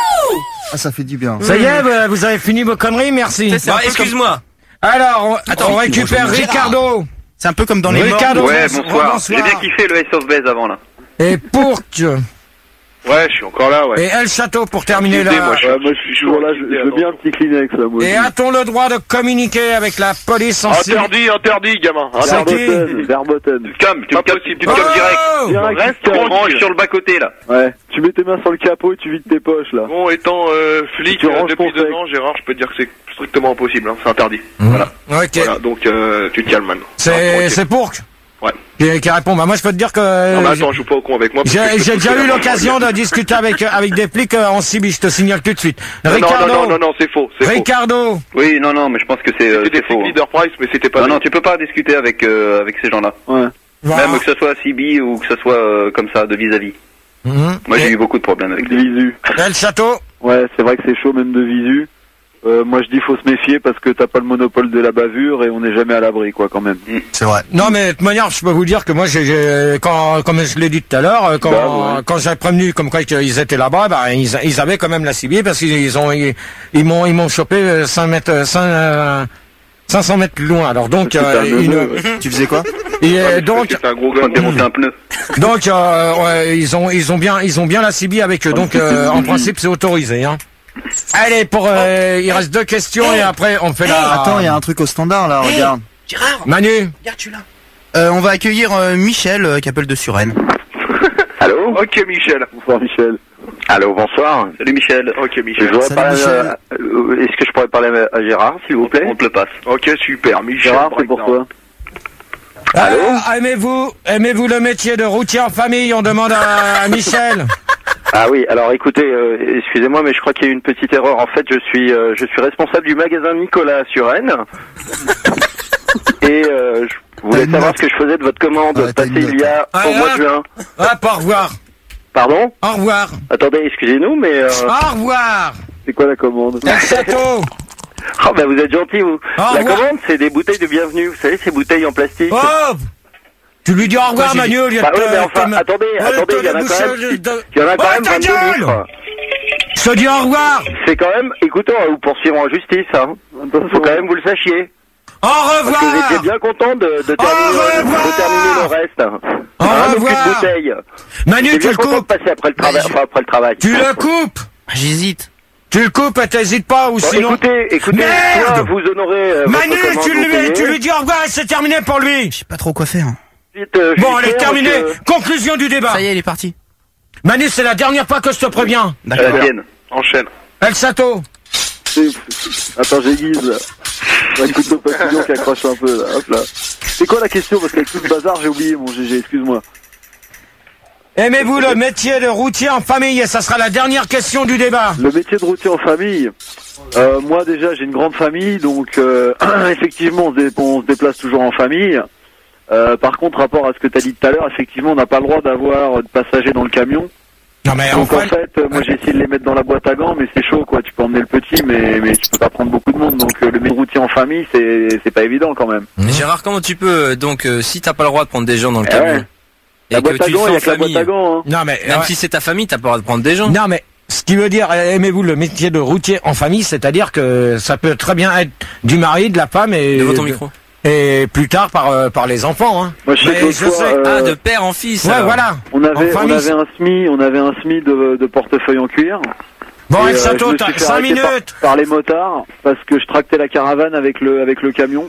S6: Ah, ça fait du bien.
S3: Ça y est, vous avez fini vos conneries, merci.
S10: Bon, excuse-moi.
S3: Alors, on, Attends, on récupère Ricardo.
S5: C'est un peu comme dans les
S3: Ricardo.
S5: morts.
S4: Ouais, bonsoir. J'ai bien kiffé le Ace of Base avant là.
S3: Et pour que...
S1: Ouais, je suis encore là, ouais.
S3: Et El Château pour terminer là.
S7: Moi, je, ouais, moi, je suis toujours là, je, je veux bien un petit Kleenex là, moi.
S3: Et a-t-on le droit de communiquer avec la police en Sibie?
S1: Interdit, interdit, gamin.
S3: C'est qui?
S7: Verboten.
S4: Tu te calmes, tu te calmes, tu te calmes
S3: Oh
S4: direct. Reste, tu ranges sur le bas-côté là.
S7: Ouais. Tu mets tes mains sur le capot et tu vides tes poches là.
S1: Bon, étant euh, flic
S7: Tu
S1: euh,
S7: ranges
S1: depuis
S7: ton
S1: deux
S7: sec.
S1: ans, Gérard, je peux te dire que c'est strictement impossible, hein. C'est interdit.
S3: Mmh.
S1: Voilà.
S3: Ok.
S1: Voilà, donc euh, tu te calmes maintenant.
S3: C'est c'est pour
S1: Ouais.
S3: Qui, qui répond. Bah moi je peux te dire que.
S1: Non, mais attends, je joue pas au con avec moi.
S3: J'ai j'ai déjà eu l'occasion de discuter avec avec des flics en Sibie. Je te signale tout de suite.
S1: Non,
S3: Ricardo.
S1: non, non, non, non, c'est faux.
S3: Ricardo.
S4: Faux. Oui, non, non, mais je pense que c'est euh,
S1: c'était des
S4: faux.
S1: Leader Price, mais c'était pas.
S4: Non, non, tu peux pas discuter avec euh, avec ces gens-là.
S7: Ouais.
S3: Voilà.
S4: Même que ce soit à Sibi ou que ce soit euh, comme ça de vis-à-vis.
S3: Mmh.
S4: Moi, j'ai
S3: Et...
S4: eu beaucoup de problèmes avec
S7: de visu.
S3: El Château.
S7: Ouais, c'est vrai que c'est chaud même de visu. Euh, moi je dis faut se méfier parce que t'as pas le monopole de la bavure et on n'est jamais à l'abri quoi quand même.
S5: C'est vrai.
S3: Non mais de toute manière je peux vous dire que moi j'ai, j'ai quand comme je l'ai dit tout à l'heure quand
S7: bah, ouais.
S3: quand j'ai prévenu comme quoi qu'ils étaient là-bas bah ils, ils avaient quand même la Sibie parce qu'ils ils ont ils, ils m'ont ils m'ont chopé cinq mètres cinq cents mètres plus loin. Alors donc euh, une...
S7: neveu, ouais.
S6: Tu faisais quoi?
S3: Et euh, donc
S1: c'est un gros gars.
S4: Quand démonter un pneu.
S3: donc euh, ouais, ils ont ils ont bien ils ont bien la Sibie avec eux donc euh, en principe c'est autorisé hein. Allez, pour euh, il reste deux questions et après on fait la...
S6: Attends, il y a un truc au standard là, regarde.
S5: Gérard,
S3: Manu.
S5: regarde, tu là. Euh, on va accueillir euh, Michel euh, qui appelle de Suresnes.
S4: Allô?
S1: Ok, Michel.
S7: Bonsoir Michel.
S15: Allô, bonsoir.
S4: Salut Michel.
S1: Ok, Michel.
S15: Je voudrais
S3: Salut,
S15: parler,
S3: Michel.
S15: euh, est-ce que je pourrais parler à Gérard, s'il vous plaît?
S4: On te le passe.
S1: Ok, super, Michel.
S7: Gérard, c'est pour toi.
S3: Allô. Aimez-vous aimez-vous le métier de routier en famille? On demande à, à Michel.
S15: Ah oui, alors écoutez, euh, excusez-moi, mais je crois qu'il y a eu une petite erreur. En fait, je suis euh, je suis responsable du magasin Nicolas à Suresnes. Et euh, je voulais savoir ce que je faisais de votre commande
S6: Ouais,
S15: passée il y a
S3: Ah,
S15: au mois de
S3: hop.
S15: juin.
S3: Hop, au revoir.
S15: Pardon?
S3: Au revoir.
S15: Attendez, excusez-nous, mais... Euh...
S3: Au revoir.
S7: C'est quoi la commande?
S3: El Château.
S15: Oh, bah vous êtes gentil, vous.
S3: Au
S15: La
S3: revoir.
S15: commande, c'est des bouteilles de bienvenue. Vous savez, ces bouteilles en plastique.
S3: Oh. Tu lui dis au revoir,
S15: Moi, j'ai
S3: Manu,
S15: dit-
S3: au lieu de
S15: Bah
S3: te-
S15: ouais, mais enfin,
S3: te-
S15: attendez,
S3: Ouais,
S15: attendez,
S3: te
S15: il y en a
S3: boucher
S15: quand même,
S3: le- de-
S15: il y en a quand
S3: Ouais,
S15: même
S3: ta
S15: vingt-deux
S3: gueule.
S15: litres.
S3: Je te dis au revoir.
S15: C'est quand même, écoutez, on va vous poursuivre en justice, hein. Faut quand même vous le sachiez.
S3: Au
S15: Parce que
S3: revoir.
S15: j'étais bien content de, de, terminer,
S3: revoir.
S15: de terminer le reste.
S3: Au
S15: Hein, nos
S3: revoir.
S15: culs de bouteille.
S3: Manu,
S15: J'étais
S3: tu
S15: bien
S3: le
S15: content de
S3: coupes.
S15: passer après le travail,
S5: je-
S15: enfin, après le travail.
S3: Tu le coupes.
S5: J'hésite.
S3: Tu le coupes et t'hésites pas ou
S15: Bon,
S3: sinon...
S15: écoutez, écoutez,
S3: Merde.
S15: soit vous honorez euh,
S3: Manu,
S15: votre commande,
S3: tu
S15: vous
S3: lui,
S15: payez.
S3: tu lui dis au revoir et c'est terminé pour lui.
S5: Je sais pas trop quoi faire.
S15: Ensuite, euh, je
S3: Bon,
S15: suis
S3: allez,
S15: fier
S3: terminé.
S15: parce que-
S3: Conclusion du débat.
S5: Ça y est, il est parti.
S3: Manu, c'est la dernière fois que je te préviens.
S15: À la tienne.
S1: Enchaîne.
S3: El Château.
S7: C'est- Attends, j'aiguise là. Un couteau papillon qui accroche un peu là. Hop là. C'est quoi la question? Parce qu'avec tout le bazar, j'ai oublié mon G G, excuse-moi.
S3: Aimez-vous le métier de routier en famille? Et ça sera la dernière question du débat.
S7: Le métier de routier en famille. Euh, moi déjà, j'ai une grande famille, donc euh, effectivement, on se, dé- on se déplace toujours en famille. Euh, par contre, rapport à ce que tu as dit tout à l'heure, effectivement, on n'a pas le droit d'avoir de passagers dans le camion.
S3: Non mais
S7: Donc
S3: enfin...
S7: en fait, euh, moi j'ai essayé de les mettre dans la boîte à gants, mais c'est chaud quoi. Tu peux emmener le petit, mais mais tu peux pas prendre beaucoup de monde. Donc euh, le métier de routier en famille, c'est c'est pas évident quand même.
S10: Mais Gérard, comment tu peux, euh, donc, euh, si t'as pas le droit de prendre des gens dans le
S7: Eh
S10: camion,
S7: ouais. La
S10: et que
S7: boîte à
S10: tu le
S7: gants,
S10: fais
S7: il y
S10: en
S7: a que la
S10: famille,
S7: boîte à gants. Hein.
S3: Non mais...
S10: même
S3: ouais.
S10: si c'est ta famille, t'as pas le droit de prendre des gens.
S3: Non mais... Ce qui veut dire, aimez-vous le métier de routier en famille, c'est-à-dire que ça peut très bien être du mari, de la femme et...
S10: Devant ton micro.
S3: Et plus tard par euh, par les enfants. Hein.
S7: Moi, je sais
S3: Mais
S7: que
S3: je
S7: soit,
S3: sais.
S7: euh,
S10: Ah, de père en fils.
S3: Ouais,
S10: alors.
S3: voilà.
S7: On avait,
S3: En
S7: on
S3: famille,
S7: avait un S M I, on avait un S M I de, de portefeuille en cuir.
S3: Bon,
S7: Et,
S3: F
S7: euh,
S3: Château,
S7: je me
S3: t'as
S7: suis fait
S3: cinq
S7: arrêter par-
S3: minutes.
S7: Par, les motards parce que je tractais la caravane avec le avec le camion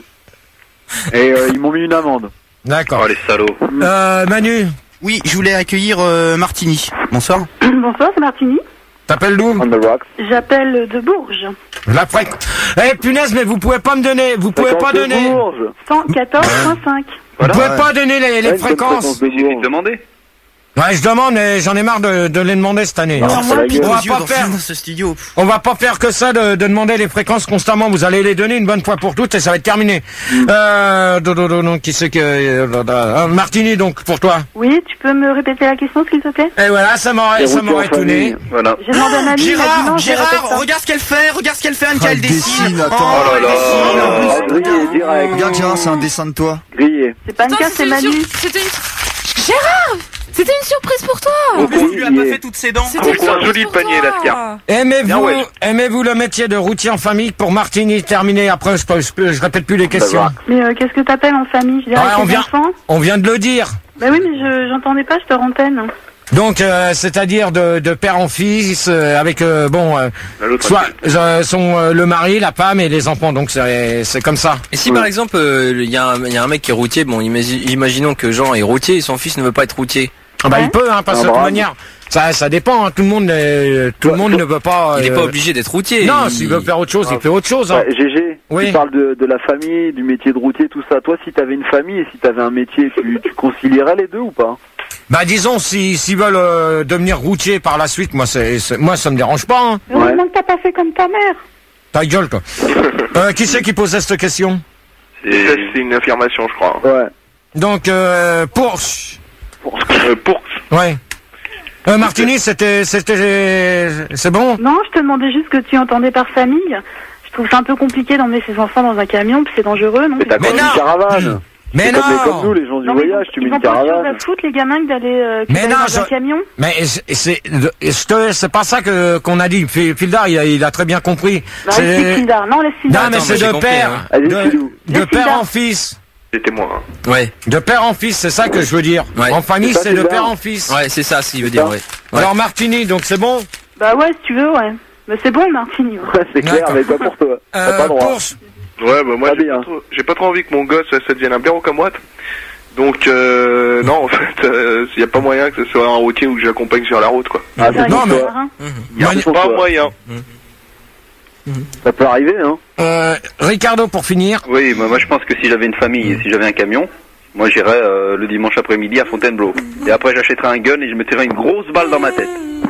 S7: et euh, ils m'ont mis une amende.
S3: D'accord.
S4: Oh les salauds.
S3: Euh, Manu,
S5: Oui, je voulais accueillir euh, Martini. Bonsoir.
S2: Bonsoir, c'est Martini.
S3: t'appelles d'où?
S7: On the rocks.
S2: J'appelle de Bourges.
S3: La fréq. Eh punaise, mais vous pouvez pas me donner, vous pouvez pas
S7: Fréquence de
S3: donner.
S7: Bourges.
S2: cent quatorze virgule cinq.
S3: Vous pouvez
S6: Ouais.
S3: pas donner les, les
S7: Ouais, une bonne
S3: fréquences.
S7: fréquence de
S4: Il suffit de
S7: Bourges.
S4: demander.
S3: Ouais, je demande, mais j'en ai marre de, de les demander cette année.
S7: Non,
S3: On
S7: c'est la gueule.
S3: va
S5: Aux yeux
S3: pas
S5: dans
S3: faire,
S5: ce studio.
S3: on va pas faire que ça de, de demander les fréquences constamment. Vous allez les donner une bonne fois pour toutes et ça va être terminé.
S7: Mm.
S3: Euh, do, do, do, non, qui c'est que, euh, euh, Martini, donc, pour toi.
S2: Oui, tu peux me répéter la question, s'il te plaît?
S3: Et voilà, ça m'aurait,
S7: Les
S3: ça
S7: routiers
S3: m'aurait
S7: en famille.
S3: étonné.
S4: Voilà.
S2: J'ai demandé à mamie, il m'a dit
S5: Gérard,
S2: non, je répète
S5: Gérard,
S2: pas.
S5: regarde ce qu'elle fait, regarde ce qu'elle fait, Anne,
S6: Ah,
S5: qu'elle
S6: le
S5: dessine.
S6: dessine, attends.
S5: Oh
S4: là là.
S7: Ah, grillé, direct.
S6: Regarde Gérard, c'est un dessin de toi.
S7: Grillé.
S2: C'est pas une
S14: Putain,
S2: case, c'est
S14: c'était une
S2: Manu.
S14: sur- C'était une... Gérard! C'était une surprise pour toi!
S5: En plus, tu lui as pas fait toutes ses dents.
S14: C'était une
S1: Beaucoup, un
S14: surprise
S1: joli
S14: pour
S1: panier,
S14: toi.
S1: Lascar.
S4: Bien,
S3: Aimez-vous,
S4: ouais.
S3: aimez-vous le métier de routier en famille pour Martini terminé. Après, je, peux- je, peux- je répète plus les questions.
S2: Mais euh, qu'est-ce que t'appelles en famille? Je dirais
S3: Ouais,
S2: avec
S3: on
S2: les
S3: vient,
S2: enfants?
S3: on vient de le dire.
S2: Bah oui, mais je j'entendais pas, je te rentenne.
S3: Donc, euh, c'est-à-dire de, de père en fils, euh, avec euh, bon, euh,
S4: Bah, l'autre
S3: soit
S4: adulte.
S3: euh, son euh, le mari, la femme et les enfants. Donc c'est c'est comme ça.
S10: Et si par exemple, euh, il y, a un- il y a un mec qui est routier, bon, imagi- imaginons que Jean est routier et son fils ne veut pas être routier.
S3: Ah bah il peut, hein, parce
S7: Ah,
S3: que de toute
S7: bravo.
S3: manière, ça ça dépend. Hein, tout le monde, euh, tout le monde ne veut pas.
S10: Il est
S3: euh,
S10: pas obligé d'être routier.
S3: Non,
S10: il-
S3: s'il veut faire autre chose, il fait autre chose. Hein.
S7: Ouais, G G,
S3: Oui.
S7: tu parles de, de la famille, du métier de routier, tout ça. Toi, si t'avais une famille et si t'avais un métier, tu, tu concilierais les deux ou pas?
S3: Bah disons, si s'ils veulent euh, devenir routier par la suite, moi c'est c'est- moi ça me dérange pas. Hein.
S2: Heureusement que t'as pas fait comme ta mère.
S3: Ta gueule toi. euh, qui c'est qui posait cette question?
S1: Ça, c'est une affirmation, je crois.
S7: Ouais.
S3: Donc euh, pour
S1: Euh, pour...
S3: ouais. Euh, Martini, c'était c'était c'est bon?
S2: Non, je te demandais juste ce que tu entendais par famille. Je trouve ça un peu compliqué d'emmener ses enfants dans un camion, puis c'est dangereux, non?
S7: Mais t'as
S3: Mais
S7: quand même
S3: non.
S7: une caravane.
S3: Mais
S7: C'est comme,
S3: non.
S7: comme nous, les gens du
S2: Non, mais ils ont-
S7: voyage, tu mets
S2: ils ont
S7: une
S2: pas autre chose
S7: caravane.
S2: à foutre, les gamins, que d'aller euh, que
S3: Mais
S2: d'aller
S3: non,
S2: dans un
S3: je-
S2: camion.
S3: Mais c'est c'est je te- c'est pas ça que qu'on a dit. Fi- Fildar, il a, il a très bien compris.
S2: Bah, laisse Fildar. Non, laisse Fildar.
S3: Non, mais
S10: Attends,
S3: c'est
S10: mais j'ai
S3: de
S10: compris,
S3: père,
S10: hein.
S7: Allez,
S3: de,
S7: Filou.
S3: de
S2: Laisse
S3: père
S2: Fildar.
S3: en fils.
S1: C'était moi. Hein.
S10: Ouais,
S3: De père en fils, c'est ça que je veux dire.
S10: Ouais.
S3: En famille,
S7: C'est ça,
S3: c'est de
S7: Fildar.
S3: père en fils.
S10: ouais, c'est ça, s'il veut dire, ouais. Ouais.
S3: Alors Martini, donc c'est bon.
S2: Bah ouais, si tu veux, ouais. Mais c'est bon, Martini. ouais.
S7: Ouais, c'est clair,
S3: D'accord.
S7: mais pas pour toi. T'as
S3: Euh,
S7: pas le droit.
S3: pour
S1: Ouais, bah moi,
S7: Pas
S1: j'ai
S7: bien.
S1: pas, trop- j'ai pas trop envie que mon gosse, ça, ça devienne un blaireau comme moi. Donc, euh, non, en fait, il n'y a pas moyen que ce soit un routier ou que j'accompagne sur la route, quoi.
S7: Ah, c'est
S3: Non,
S7: pour
S3: mais-
S7: toi.
S2: Hein.
S1: Il n'y a
S3: Mani-
S1: pas
S7: toi.
S1: moyen.
S7: Ça peut arriver, hein.
S3: euh, Ricardo pour finir.
S4: Oui, moi, moi je pense que si j'avais une famille et si j'avais un camion, moi j'irais euh, le dimanche après-midi à Fontainebleau. Et après j'achèterais un gun et je me tirerais une grosse balle dans ma tête.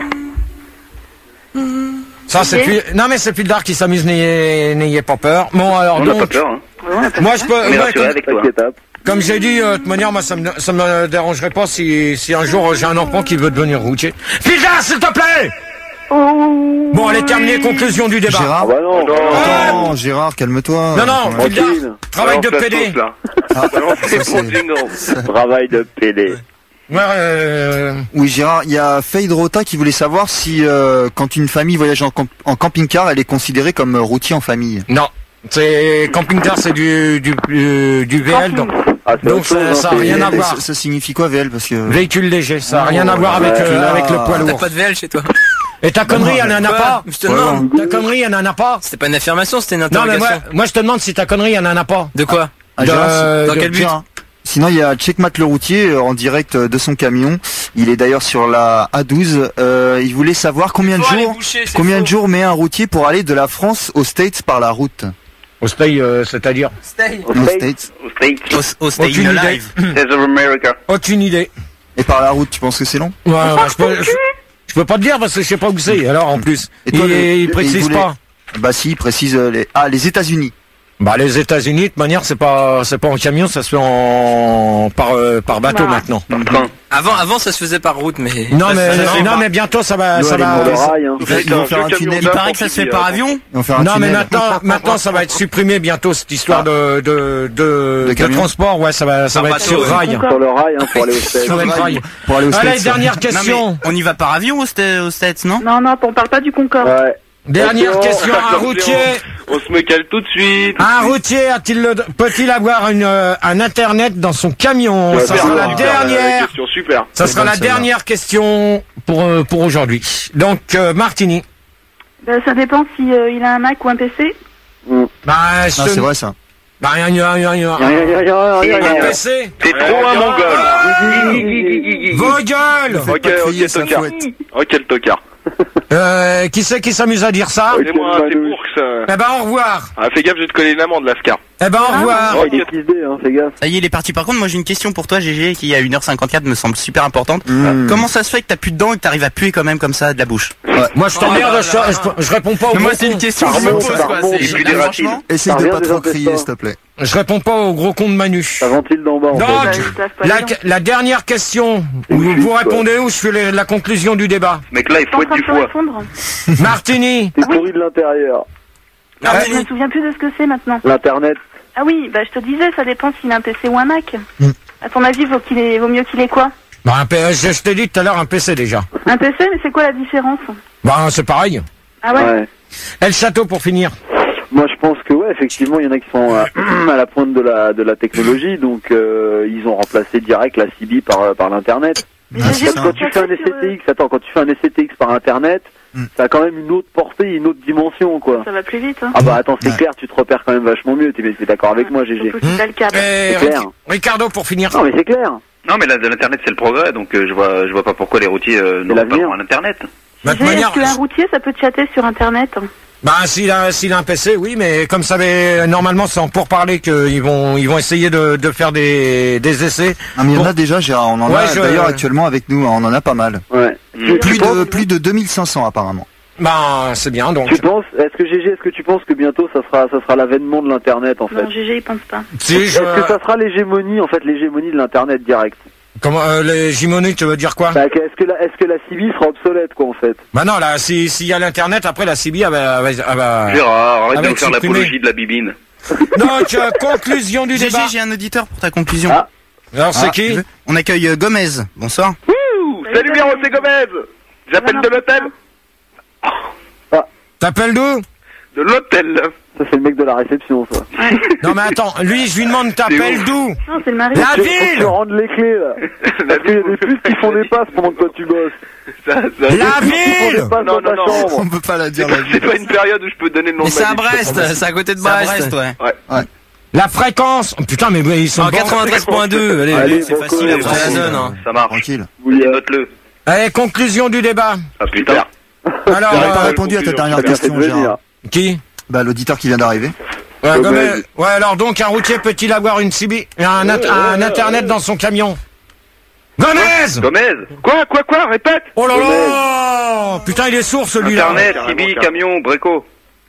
S3: Ça c'est
S2: Ok.
S3: Fil- non mais c'est Fildar qui s'amuse, n'ayez n'ayez pas peur. Bon alors
S4: On n'a pas
S3: donc,
S4: peur, hein.
S3: moi je peux,
S4: On est
S3: moi,
S4: rassuré
S3: comme,
S4: avec toi.
S7: T'inquiète, hein.
S3: comme j'ai dit, euh, de toute manière, moi ça me ça me dérangerait pas si si un jour euh, j'ai un enfant qui veut devenir routier. Fildar, s'il te plaît.
S2: Oh.
S3: Bon, elle est terminée. Conclusion du débat.
S6: Gérard,
S7: Ah bah non.
S6: attends, Gérard, calme-toi.
S3: Non, non,
S6: Attends,
S3: Fildar,
S7: Tranquille.
S3: travail de
S1: Balance la
S3: P D.
S1: sauce, là.
S6: Ah,
S1: Balance
S6: ça,
S1: les
S6: c'est-
S1: bons jingles.
S7: Travail de P D.
S3: Ouais, euh,
S6: Oui, Gérard, il y a Fade Rota qui voulait savoir si, euh, quand une famille voyage en, camp- en camping-car, elle est considérée comme euh, routier en famille.
S3: non. C'est camping-car, c'est du du du, du V L, donc
S7: Ah, c'est
S3: donc
S7: autre chose,
S3: ça,
S7: hein,
S3: ça a
S7: c'est-
S3: rien à
S6: Et
S3: voir.
S6: ça, ça signifie quoi, V L? Parce que...
S3: Véhicule léger, ça a
S6: Oh,
S3: rien à voir avec
S6: ouais,
S3: euh,
S6: là.
S3: avec le poids
S10: T'as
S3: lourd.
S10: pas de V L chez toi?
S3: Et ta connerie, elle en a
S10: Quoi
S3: pas.
S10: Je te demande.
S3: Ta connerie, elle en a pas.
S10: C'était pas une affirmation, c'était une
S3: Non, mais
S10: interrogation.
S3: moi, moi, je te demande si ta connerie, elle en a pas.
S10: De quoi?
S6: Ah,
S3: De-
S6: Gérard, si-
S10: Dans
S3: de-
S10: quel but?
S6: Gérard. Sinon, il y a Checkmat le routier euh, en direct euh, de son camion. Il est d'ailleurs sur la A douze. Euh, il voulait savoir combien de
S10: Faut aller
S6: jours,
S10: boucher, c'est
S6: combien
S10: faux.
S6: de jours met un routier pour aller de la France aux States par la route.
S3: Au stay, euh, c'est-à-dire
S10: Stay.
S6: Aux States.
S4: Au States.
S10: Au, au Stay
S3: Aucune idée.
S10: Alive.
S4: States of America.
S3: Aucune idée.
S6: Et par la route, tu penses que c'est long?
S3: Ouais, ouais, je peux, je, je peux pas te dire parce que je sais pas où c'est. Alors, en plus,
S6: Et toi,
S3: il,
S6: le-
S3: il
S6: il
S3: précise
S6: voulait-
S3: pas.
S6: Bah si, il précise euh, les... Ah, les États-Unis.
S3: Bah les États-Unis, de toute manière, c'est pas c'est pas en camion, ça se fait en par euh, par bateau
S2: Bah.
S3: maintenant.
S4: Par train.
S10: Avant, avant, ça se faisait par route, mais.
S3: Non
S10: ça,
S3: mais
S10: ça, ça,
S3: non
S10: ça,
S3: mais bientôt ça va
S6: Nous,
S3: ça
S6: allez
S3: va.
S6: monter le rail, hein.
S7: Vous faites
S6: Ils vont
S7: un
S6: faire un
S7: vieux
S6: tunnel.
S7: camion
S5: Il paraît que ça se fait par avion.
S6: Ils vont faire un
S3: Non mais
S6: tunnel.
S3: maintenant maintenant ça va être supprimé bientôt cette histoire de de de,
S6: De
S3: de
S6: camion.
S3: transport, ouais ça va ça
S10: Par
S3: va être
S10: bateau,
S3: sur
S10: ouais.
S3: rail.
S7: Sur le rail, hein, pour aller au States.
S3: Sur le rail.
S6: Pour aller au
S3: Allez,
S6: States.
S3: dernière
S5: Non,
S3: question.
S5: mais on y va par avion aux Sta- aux States, non?
S2: Non, non, on parle pas du Concorde.
S7: Ouais.
S3: Dernière
S7: Attention,
S3: question. Un
S1: attention.
S3: routier,
S1: On se me cale tout de suite.
S3: un routier a-t-il le, peut-il avoir une euh, un internet dans son camion?
S1: Ouais,
S3: Ça
S1: super,
S3: sera la
S1: super, la
S3: dernière.
S1: question super.
S3: Ça
S6: C'est
S3: sera
S6: bonne,
S3: la
S6: celle-là.
S3: dernière question pour euh, pour aujourd'hui. Donc euh, Martini.
S2: Ben, ça dépend si euh, il a un Mac ou un P C.
S3: Bah
S6: Ah,
S3: je te-
S6: c'est vrai ça.
S3: Bah rien rien rien rien.
S7: Rien, rien, rien, rien,
S3: Un
S7: rien.
S3: P C.
S4: T'es trop un mongol.
S3: Vos gueules.
S1: Ok,
S6: pas crier,
S1: ok,
S6: ça
S1: tocard.
S6: fouette.
S1: Ok, le tocard.
S3: Euh, qui c'est qui s'amuse à dire ça?
S1: C'est moi, c'est pour que ça.
S3: Eh ben au revoir.
S1: Ah, fais gaffe, je vais te coller une amende, Lascar.
S3: Eh ben au revoir.
S7: Oh, il est X D, hein, fais gaffe.
S5: Ça y est, il est parti. Par contre, moi j'ai une question pour toi, G G, qui à une heure cinquante-quatre me semble super importante.
S6: Mmh.
S5: Comment ça se fait que t'as plus de dents et que t'arrives à puer quand même comme ça de la bouche?
S3: Moi je t'emmerde, je, je, je réponds pas aux
S5: Mais moi
S3: gros
S5: c'est une
S3: cons.
S5: question que
S7: Ça
S5: je me
S7: remonte,
S5: pose
S7: ça
S5: quoi.
S7: remonte.
S5: C'est-
S4: Et puis des
S5: là,
S4: racines.
S5: franchement,
S6: Essaye
S7: Ça
S6: de
S7: revient
S6: pas
S7: des
S6: trop crier,
S7: intestins.
S6: s'il te plaît.
S3: Je réponds pas aux gros cons de Manu.
S7: Ça ventile d'en bas, en
S3: Donc,
S7: fait.
S2: Bah, ils savent pas
S3: la,
S2: les gens.
S3: la dernière question, où
S7: Une
S3: vous
S7: fuite,
S3: répondez ou je fais les- la conclusion du débat?
S4: Ce mec-là, il
S2: Je suis en
S4: fouette
S2: train
S4: du
S2: de te
S4: foie.
S2: répondre.
S3: Martini.
S7: T'es pourri de l'intérieur.
S2: Ah, je me souviens plus de ce que c'est maintenant.
S7: L'internet.
S2: Ah oui, bah je te disais, ça dépend s'il a un P C ou un Mac.
S3: Mm.
S2: À ton avis, vaut, qu'il ait, vaut mieux qu'il ait quoi?
S3: Bah, un P- je, je t'ai dit tout à l'heure un P C déjà.
S2: Un P C, mais c'est quoi la différence?
S3: Bah c'est pareil.
S2: Ah ouais,
S7: Ouais.
S3: Et le château pour finir.
S7: Moi, je pense que ouais, effectivement, il y en a qui sont euh, à la pointe de la de la technologie, donc euh, ils ont remplacé direct la C B par par l'internet.
S2: Mais
S6: Ah,
S2: j'ai
S6: c'est
S7: Quand,
S6: ça.
S7: quand tu fais un S C T X, attends, quand tu fais un S C T X par internet,
S6: Mm.
S7: ça a quand même une autre portée, une autre dimension, quoi.
S2: Ça va plus vite, hein.
S7: Ah bah attends, c'est
S6: Ouais.
S7: clair, tu te repères quand même vachement mieux. T'es t'es d'accord avec moi, G G?
S2: Surtout si t'as le câble.
S3: Et
S7: C'est clair.
S3: Ric- Ricardo pour finir.
S7: Non mais c'est clair.
S4: Non, mais là, de l'internet, c'est le progrès, donc euh, je vois, je vois pas pourquoi les routiers euh, n'ont pas
S7: l'avenir.
S4: droit à l'internet.
S3: Bah, de
S2: J'ai-
S3: manière,
S2: Est-ce qu'un routier, ça peut chatter sur Internet?
S3: bah s'il a s'il a un P C, oui, mais comme ça va normalement c'est en pourparler qu'ils vont ils vont essayer de, de faire des des essais.
S6: Ah, mais il y en
S3: Pour-
S6: a déjà, Gérard. On en
S3: Ouais,
S6: a
S3: je-
S6: d'ailleurs actuellement avec nous. On en a pas mal.
S7: Ouais.
S4: Mm.
S6: Plus
S7: Tu penses-
S6: de plus de deux mille cinq cents apparemment.
S3: Bah c'est bien donc.
S7: Tu penses, est-ce que G G, est-ce que tu penses que bientôt ça sera, ça sera l'avènement de l'internet en fait?
S2: Non, G G, il pense pas.
S3: Si
S7: Est-ce
S3: je
S7: que ça sera l'hégémonie, en fait, l'hégémonie de l'internet direct?
S3: comment euh, les Gimoni, tu veux dire quoi?
S7: Bah, que- est-ce que la, est-ce que la C B sera obsolète, quoi, en fait?
S3: Bah non là si s'il y a l'internet après la C B elle va, elle va- elle va-
S4: Gérard, arrête
S3: elle
S4: de
S3: va
S4: nous faire
S3: être supprimée.
S4: l'apologie de la bibine.
S3: Donc euh, conclusion du
S5: G G,
S3: débat.
S5: j'ai un auditeur pour ta conclusion.
S7: Ah.
S3: Alors c'est
S5: Ah,
S3: qui?
S5: tu veux On accueille euh, Gomez. Bonsoir.
S1: Ouh, salut Biro, c'est Gomez. J'appelle de l'hôtel.
S3: T'appelles d'où?
S1: De l'hôtel.
S7: Ça, c'est le mec de la réception, ça.
S3: Non mais attends, lui je lui demande t'appelles d'où?
S2: Non, c'est le mari.
S3: La
S7: Faut que tu
S3: ville.
S7: rendes les clés, là. Parce qu'il y a des puces qui font des passes pendant que toi tu bosses.
S1: Ça, ça-
S3: La
S7: Qui font
S3: ville.
S7: des passes
S1: Non,
S7: dans ta
S1: non, non.
S7: chambre.
S6: On peut pas la
S1: C'est
S6: dire.
S1: pas,
S6: la
S1: c'est
S6: vie.
S1: pas une période où je peux donner le nom
S10: Mais
S1: de
S10: c'est
S1: ma
S10: à
S1: ville.
S10: Brest, c'est à côté de
S5: C'est à
S10: Brest.
S5: Brest, ouais.
S1: Ouais.
S3: La fréquence. Oh, putain mais ouais, ils sont
S10: En
S3: bons.
S10: quatre-vingt-treize point deux. Allez,
S7: Allez,
S10: c'est
S7: bon
S10: facile
S7: cool,
S10: après la
S7: bon
S10: zone. Hein.
S4: Ça marche.
S6: Tranquille.
S7: Oui, euh,
S4: Note-le.
S3: Allez conclusion du débat.
S4: Ah putain.
S3: Alors
S6: J'aurais pas
S3: euh,
S6: répondu à ta dernière
S7: t'as bien fait de
S6: question,
S7: venir.
S6: Gérard.
S3: qui?
S6: Bah l'auditeur qui vient d'arriver.
S3: Ouais,
S7: Gomez.
S3: Gomez. Ouais, alors donc un routier peut-il avoir une C B, un, int- un internet dans son camion? Gomez.
S4: Gomez.
S1: Quoi, quoi, quoi, répète.
S3: Oh là là. Putain il est sourd celui-là.
S4: Internet, C B, camion, Breco.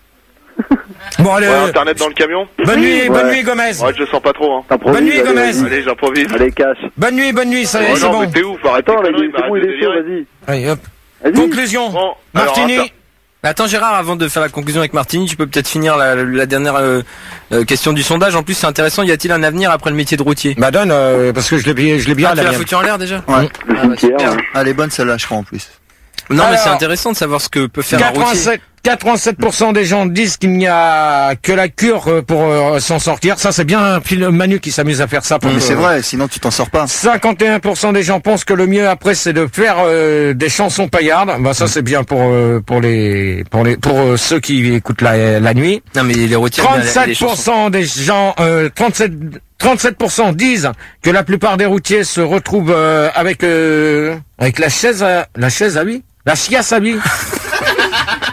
S3: Bon allez.
S1: Ouais, internet dans le camion.
S3: Bonne nuit, bonne
S7: Ouais.
S3: nuit Gomez.
S1: Ouais, je le sens pas trop, hein.
S7: T'improvises,
S3: Bonne nuit,
S7: allez,
S3: Gomez.
S7: vas-y.
S1: Allez, j'improvise.
S7: Allez, cache.
S3: Bonne nuit, bonne nuit, ça y est,
S1: Oh
S3: c'est
S1: non,
S3: bon.
S1: mais t'es ouf, arrête
S7: Attends,
S1: tes
S7: là,
S1: conneries,
S7: c'est bon,
S1: arrête
S7: il
S1: de
S7: est chaud,
S1: délirer.
S7: vas-y.
S3: Allez, hop.
S7: Vas-y.
S3: Conclusion.
S1: Bon, alors,
S3: Martini.
S1: attends.
S10: Attends Gérard, avant de faire la conclusion avec Martini, tu peux peut-être finir la, la dernière euh, euh, question du sondage. En plus c'est intéressant, y a-t-il un avenir après le métier de routier?
S3: Bah donne, euh, parce que je l'ai bien, je l'ai bien
S10: Ah, tu
S3: la
S10: l'as
S3: mienne.
S10: foutu en l'air déjà?
S6: Ouais.
S7: Le
S10: Ah, bah,
S7: cimetière,
S10: super.
S7: hein.
S6: Elle est bonne celle-là, je crois en plus.
S10: Non mais
S3: Alors,
S10: c'est intéressant de savoir ce que peut faire un routier.
S3: quatre-vingt-sept, quatre-vingt-sept pour cent des gens disent qu'il n'y a que la cure euh, pour euh, s'en sortir. Ça, c'est bien Phil- Manu qui s'amuse à faire ça. Pour
S6: Mais
S3: que-
S6: c'est vrai, sinon tu t'en sors pas.
S3: cinquante et un pour cent des gens pensent que le mieux après c'est de faire euh, des chansons paillardes. Bah ça c'est bien pour euh, pour les pour les pour euh, ceux qui écoutent la, la nuit.
S10: Non mais les routiers. aiment bien les- les
S3: trente-sept pour
S10: chansons.
S3: cent des gens euh, trente-sept trente-sept pour cent disent que la plupart des routiers se retrouvent euh, avec euh, avec la chaise à, la chaise à lui, la chiasse à lui. Je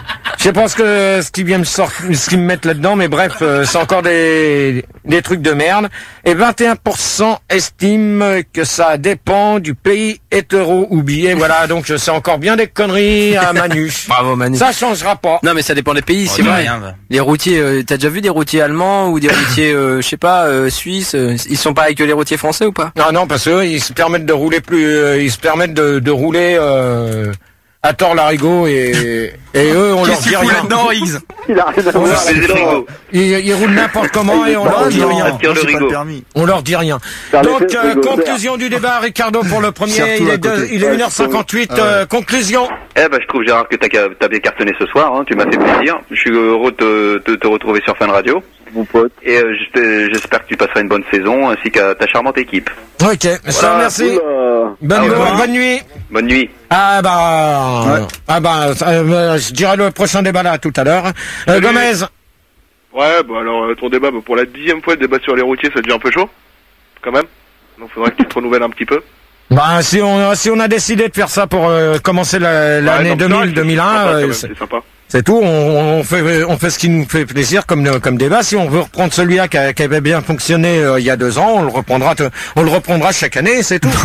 S3: sais pas ce que ce qui vient me sortir, ce qu'ils me mettent là-dedans, mais bref, euh, c'est encore des des trucs de merde. Et vingt et un pour cent estiment que ça dépend du pays hétéro ou bi. Et voilà, donc c'est encore bien des conneries à Manu.
S10: Bravo Manu.
S3: Ça changera pas.
S10: Non mais ça dépend des pays,
S5: Oh,
S10: c'est
S5: non,
S10: vrai.
S5: rien, va.
S10: Les routiers, euh, t'as déjà vu des routiers allemands ou des routiers, euh, je sais pas, euh, suisses euh, ils sont pareils que les routiers français ou pas?
S3: Non, non, parce que ils se permettent de rouler plus, euh, ils se permettent de, de rouler euh, à tort l'arigot et et eux on leur dit rien.
S5: Non, Higgs.
S7: Il a rien à voir.
S4: C'est le frigo.
S3: Ils, ils roulent n'importe comment et on leur dit
S6: non,
S3: rien.
S4: Attire le
S6: j'ai pas
S4: rigot.
S6: le permis.
S3: On leur dit rien.
S7: Faire
S3: Donc
S7: l'effet
S3: euh,
S7: frigo,
S3: conclusion du débat, Ricardo pour le premier.
S6: Surtout
S3: Il
S6: à
S3: est, deux-
S6: côté.
S3: il est
S7: Ouais,
S3: une heure cinquante-huit.
S6: Ah ouais.
S3: euh, conclusion.
S4: Eh ben, je trouve, Gérard, que t'as t'as bien cartonné ce soir, hein. Tu m'as fait plaisir. Je suis heureux de te, de te retrouver sur Fun Radio.
S7: Mon pote.
S4: Et euh, j'espère j'espère que tu passeras une bonne saison, ainsi qu'à ta charmante équipe.
S3: Ok, je te remercie.
S7: Oula.
S3: Bonne,
S4: Ah ouais.
S3: bonne, bonne nuit.
S4: Bonne nuit.
S3: Ah bah, ah bah, euh, je dirai le prochain débat là tout à l'heure. Euh,
S1: Salut.
S3: Gomez.
S1: Ouais, bah alors euh, ton débat, bah, pour la dixième fois, le débat sur les routiers, ça devient un peu chaud, quand même. Donc faudrait que tu te renouvelles un petit peu.
S3: Bah si on si on a décidé de faire ça pour euh, commencer la- l'année
S1: Ouais,
S3: deux
S1: non,
S3: mille
S1: c'est
S3: deux mille un,
S1: sympa, quand
S3: euh,
S1: même,
S3: c'est
S1: c'est sympa.
S3: c'est tout. On, on fait on fait ce qui nous fait plaisir comme comme débat. Si on veut reprendre celui-là qui, a- qui avait bien fonctionné euh, il y a deux ans, on le reprendra t- on le reprendra chaque année, c'est tout.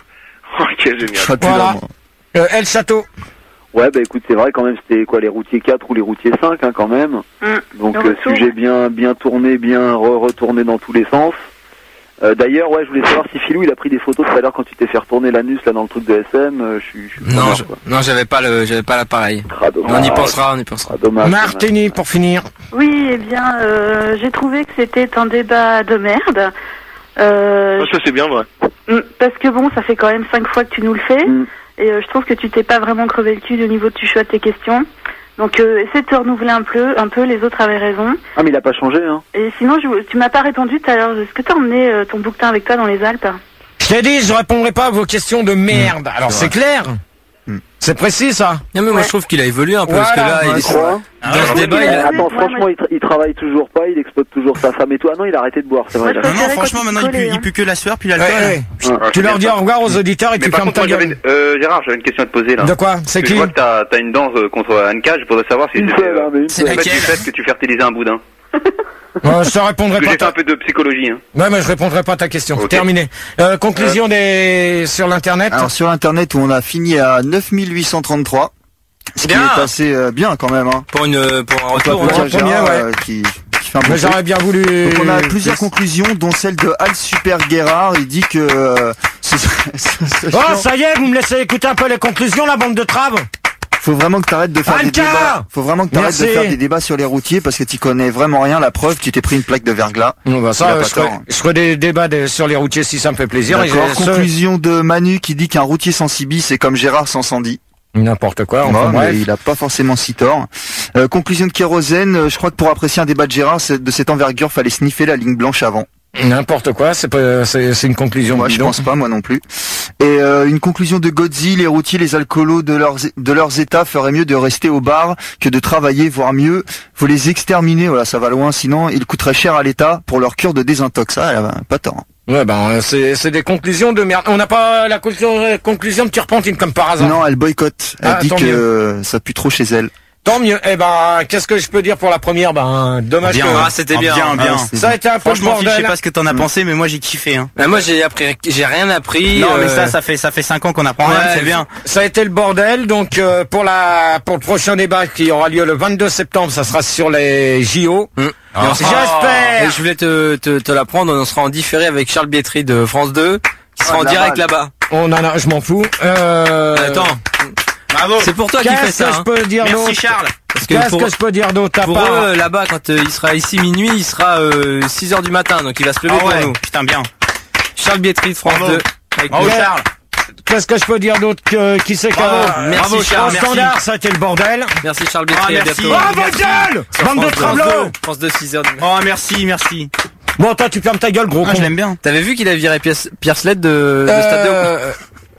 S1: Ok, génial.
S3: Voilà. Euh, El Château.
S7: Ouais, bah écoute, c'est vrai quand même, c'était quoi, les routiers quatre ou les routiers cinq, hein, quand même. Donc,
S2: Le
S7: euh,
S2: retour.
S7: sujet bien bien tourné, bien re retourné dans tous les sens. Euh, D'ailleurs, ouais, je voulais savoir si Philou, il a pris des photos tout à l'heure quand tu t'es fait retourner l'anus, là, dans le truc de S M. Euh, je suis... je suis
S10: Non,
S7: preneur,
S10: je-
S7: quoi.
S10: non, j'avais pas le, j'avais pas l'appareil.
S7: Ah, dommage.
S10: On y pensera, on y pensera.
S7: Ah, dommage.
S3: Martini pour finir.
S2: Oui, eh bien, euh, j'ai trouvé que c'était un débat de merde. Euh,
S1: Ah, ça c'est bien vrai.
S2: Mm, Parce que bon, ça fait quand même cinq fois que tu nous le fais,
S7: Mm.
S2: et euh, je trouve que tu t'es pas vraiment crevé le cul au niveau du choix de tes questions. Donc euh, essaie de te renouveler un peu, un peu, les autres avaient raison.
S7: Ah, mais il a pas changé, hein.
S2: Et sinon, je, tu m'as pas répondu tout à l'heure, est-ce que t'as emmené euh, ton bouquetin avec toi dans les Alpes?
S3: Je t'ai dit, je répondrai pas à vos questions de merde. Alors c'est clair. C'est précis ça.
S10: Non mais moi je trouve qu'il a évolué un peu parce que
S3: Voilà,
S10: là, il
S3: ouais,
S10: est
S3: c'est
S7: Quoi
S10: dans
S3: Ah,
S10: ce débat, il a...
S7: Attends, franchement, il, tra- il travaille toujours pas, il exploite toujours sa femme et tout. Ah non, il a arrêté de boire, c'est vrai.
S2: Moi,
S7: il a-
S2: je
S5: Non, non,
S2: préférais
S5: franchement,
S2: quand tu
S5: maintenant, il
S2: collais,
S5: pue, il
S2: hein.
S5: pue que la sueur puis
S3: Ouais,
S5: l'alcool.
S3: ouais.
S7: Ah,
S3: Tu leur dis au revoir aux auditeurs et
S4: Mais
S3: tu
S4: par
S3: fermes
S4: contre,
S3: ta
S4: moi, j'avais
S3: gueule.
S4: une- euh, Gérard, j'avais une question à te poser, là.
S3: De quoi? C'est
S4: Parce que
S3: qui?
S4: Je vois que t'as t'as une danse euh, contre Anka, je voudrais savoir si
S7: Une
S4: c'était
S7: seule, hein, mais une
S4: euh,
S7: seule.
S4: en fait, du fait que tu fertilises un boudin.
S3: Euh, je te répondrai
S4: Parce que
S3: pas.
S4: j'ai fait
S3: Ta...
S4: un peu de psychologie, hein.
S3: Ouais, mais je répondrai pas à ta question.
S4: Ok.
S3: Terminé. Euh, conclusion des sur l'internet.
S6: Alors sur internet où on a fini à neuf mille huit cent trente-trois. Ce qui
S10: Bien.
S6: est assez euh, bien quand même, hein.
S10: pour une, pour un retour.
S6: Pour
S3: un
S6: Gérard,
S3: premier, ouais.
S6: euh, qui, qui fait un bon
S3: Mais
S6: truc.
S3: j'aurais bien voulu.
S6: Donc on a plusieurs conclusions, dont celle de Al Super Guerrard. Il dit que euh, ce serait- ce serait
S3: Oh,
S6: chiant.
S3: ça y est, vous me laissez écouter un peu les conclusions, la bande de traves.
S6: Faut vraiment que t'arrêtes de faire des
S3: Anka
S6: débats. Faut vraiment que t'arrêtes de
S3: Merci.
S6: faire des débats sur les routiers parce que tu connais vraiment rien. La preuve, tu t'es pris une plaque de verglas.
S3: Bon, bah
S6: Il a
S3: ça,
S6: pas
S3: je ferai,
S6: tort.
S3: je ferai des débats des- sur les routiers si ça me fait plaisir. Et
S6: D'accord.
S3: j'ai- ce-
S6: Conclusion de Manu qui dit qu'un routier sans Sibi, c'est comme Gérard sans Sandy.
S3: N'importe quoi. Enfin,
S6: Ouais,
S3: bref.
S6: mais il a pas forcément si tort. Euh, conclusion de Kérosène, euh, je crois que pour apprécier un débat de Gérard c'est- de cette envergure, fallait sniffer la ligne blanche avant.
S3: N'importe quoi. C'est pas, c'est, c'est une conclusion.
S6: Moi, je
S3: bidon.
S6: pense pas, moi non plus. Et euh, une conclusion de Godzi, les routiers, les alcoolos de leurs de leurs états feraient mieux de rester au bar que de travailler, voire mieux. Faut les exterminer, voilà, ça va loin. Sinon, ils coûteraient cher à l'État pour leur cure de désintox. Ah, elle a pas tort.
S3: Ouais, ben, euh, c'est, c'est des conclusions de merde. On n'a pas la conclusion, euh, conclusion de Turpentine comme par hasard.
S6: Non, elle boycotte. Elle
S3: Ah,
S6: dit
S3: tant
S6: que
S3: mieux.
S6: euh, ça pue trop chez elle.
S3: Tant mieux. Eh ben, qu'est-ce que je peux dire pour la première? Ben, dommage
S5: Bien,
S3: que...
S5: ah, c'était bien,
S10: bien,
S5: bien.
S6: Ah,
S3: Ça a été un peu le
S5: Franchement, Phil, je sais
S3: bordel.
S5: pas ce que t'en as pensé, mais moi j'ai kiffé. Hein.
S10: Bah, moi j'ai appris, j'ai rien appris.
S5: Non, mais
S10: euh,
S5: ça, ça fait, ça fait cinq ans qu'on apprend rien,
S3: Ouais,
S5: c'est bien.
S3: Ça a été le bordel. Donc, euh, pour la, pour le prochain débat qui aura lieu le vingt-deux septembre, ça sera sur les J O.
S10: Hum.
S3: Ah.
S10: Et on sera-
S3: J'espère.
S10: Et je voulais te, te, te l'apprendre, on sera en différé avec Charles Bietri de France deux, qui sera
S6: Ah,
S10: en
S6: la
S10: direct
S6: balle.
S10: là-bas.
S3: On en a, je m'en fous. Euh...
S10: Attends,
S5: Bravo.
S10: c'est pour toi qui fais
S3: Qu'est-ce
S10: ça.
S3: que je
S10: Hein.
S3: peux dire
S5: Merci
S3: d'autre?
S5: Charles.
S10: Parce que
S3: Qu'est-ce
S10: pour,
S3: que je peux dire d'autre à
S10: pour
S3: part?
S10: eux, là-bas, quand euh, il sera ici minuit, il sera euh, six heures du matin, donc il va se lever
S5: Ah
S10: pour
S5: ouais,
S10: nous.
S5: putain bien.
S10: Charles Bietri de France
S5: Bravo.
S10: deux. Avec
S5: Bravo
S10: nous.
S5: Charles.
S3: Qu'est-ce que je peux dire d'autre que qui c'est
S5: Bravo.
S3: que
S10: Merci,
S3: Bravo,
S10: Charles,
S3: au
S10: merci.
S3: standard, ça a été le bordel.
S10: Merci Charles
S5: Ah,
S10: Bietri, à
S5: merci.
S10: bientôt.
S3: Oh votre gueule,
S10: Sur
S3: bande de
S10: France deux.
S3: travelots.
S10: France deux, six heures du matin.
S5: Oh merci, merci.
S3: Bon, toi, tu fermes ta gueule, gros
S5: Ah,
S3: con.
S5: je l'aime bien.
S10: T'avais vu qu'il a viré Pierre, Pierre Sled de, de Stade de
S3: Euh,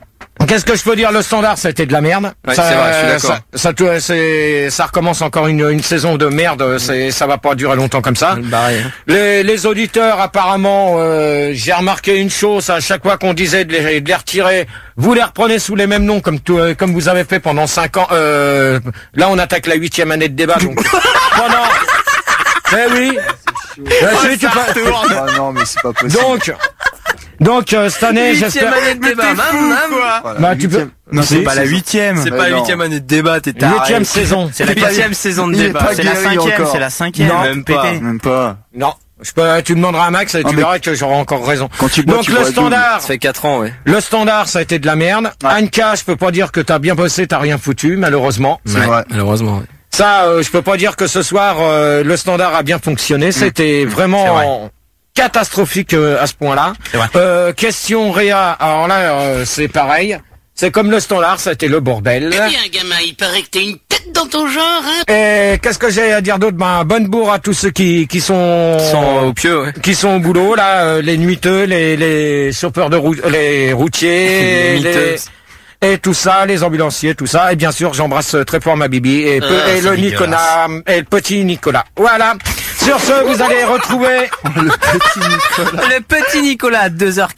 S3: Qu'est-ce que je peux dire? Le Standard, c'était de la merde.
S10: Ouais,
S3: ça,
S10: c'est vrai, je suis d'accord.
S3: Ça, ça, c'est, ça recommence encore une, une saison de merde. C'est, ça va pas durer longtemps comme ça.
S10: Barré, hein.
S3: Les, les auditeurs, apparemment, euh, j'ai remarqué une chose. À chaque fois qu'on disait de les, de les retirer, vous les reprenez sous les mêmes noms, comme tout, euh, comme vous avez fait pendant cinq ans. Euh, là, on attaque la huitième année de débat. Donc pendant. Eh oui. Là,
S6: Oh,
S3: tu, tu
S6: ça
S3: peux-
S6: retourne. Ah non, mais c'est pas possible.
S3: Donc. Donc euh, cette année,
S10: Huitième
S3: j'espère.
S10: année de débat,
S5: t'es fou,
S10: mam, mam.
S5: quoi.
S6: Voilà,
S3: Bah, tu peux.
S6: huitième.
S5: Non, c'est
S3: Si,
S5: pas la huitième.
S10: C'est
S6: Mais
S10: pas la
S6: non.
S10: huitième année de débat, t'es taré.
S3: Huitième saison.
S5: C'est la huitième saison de
S6: Il est
S5: débat.
S6: pas
S5: C'est la
S6: guéri
S5: cinquième,
S6: encore.
S5: c'est la cinquième.
S3: Non,
S5: même
S10: pas.
S5: pété.
S6: Même pas.
S3: Non. Je peux, tu demanderas à Max et
S6: Ah,
S3: tu
S6: mais-
S3: verras que j'aurai encore raison.
S6: Quand tu bois,
S3: Donc
S6: tu
S3: le
S6: bois
S3: Standard,
S10: Ça fait quatre ans, ouais.
S3: le Standard, ça a été de la merde. Anka, je peux pas dire que t'as bien bossé, t'as rien foutu, malheureusement.
S6: C'est
S10: Ouais,
S6: vrai.
S10: malheureusement, ouais.
S3: Ça, euh, je peux pas dire que ce soir euh, le Standard a bien fonctionné. C'était
S5: C'est
S3: vraiment
S5: vrai.
S3: catastrophique euh, à ce point-là.
S5: C'est vrai.
S3: Euh, question Réa. Alors là, euh, c'est pareil. C'est comme le Standard, ça a été le bordel.
S16: Eh bien, gamin, il paraît que t'as une tête dans ton genre, hein.
S3: Et qu'est-ce que j'ai à dire d'autre? Ben, bonne bourre à tous ceux qui qui sont
S10: Sans au pieu, ouais.
S3: qui sont au boulot là, euh, les nuiteux, les les chauffeurs de route, les routiers,
S10: Les miteux.
S3: et tout ça, les ambulanciers, tout ça. Et bien sûr, j'embrasse très fort ma bibi et, peu-
S5: Ah,
S3: et
S5: c'est
S3: le Nicolas et le petit Nicolas. Voilà. Sur ce, vous allez retrouver
S10: Le petit Nicolas à deux heures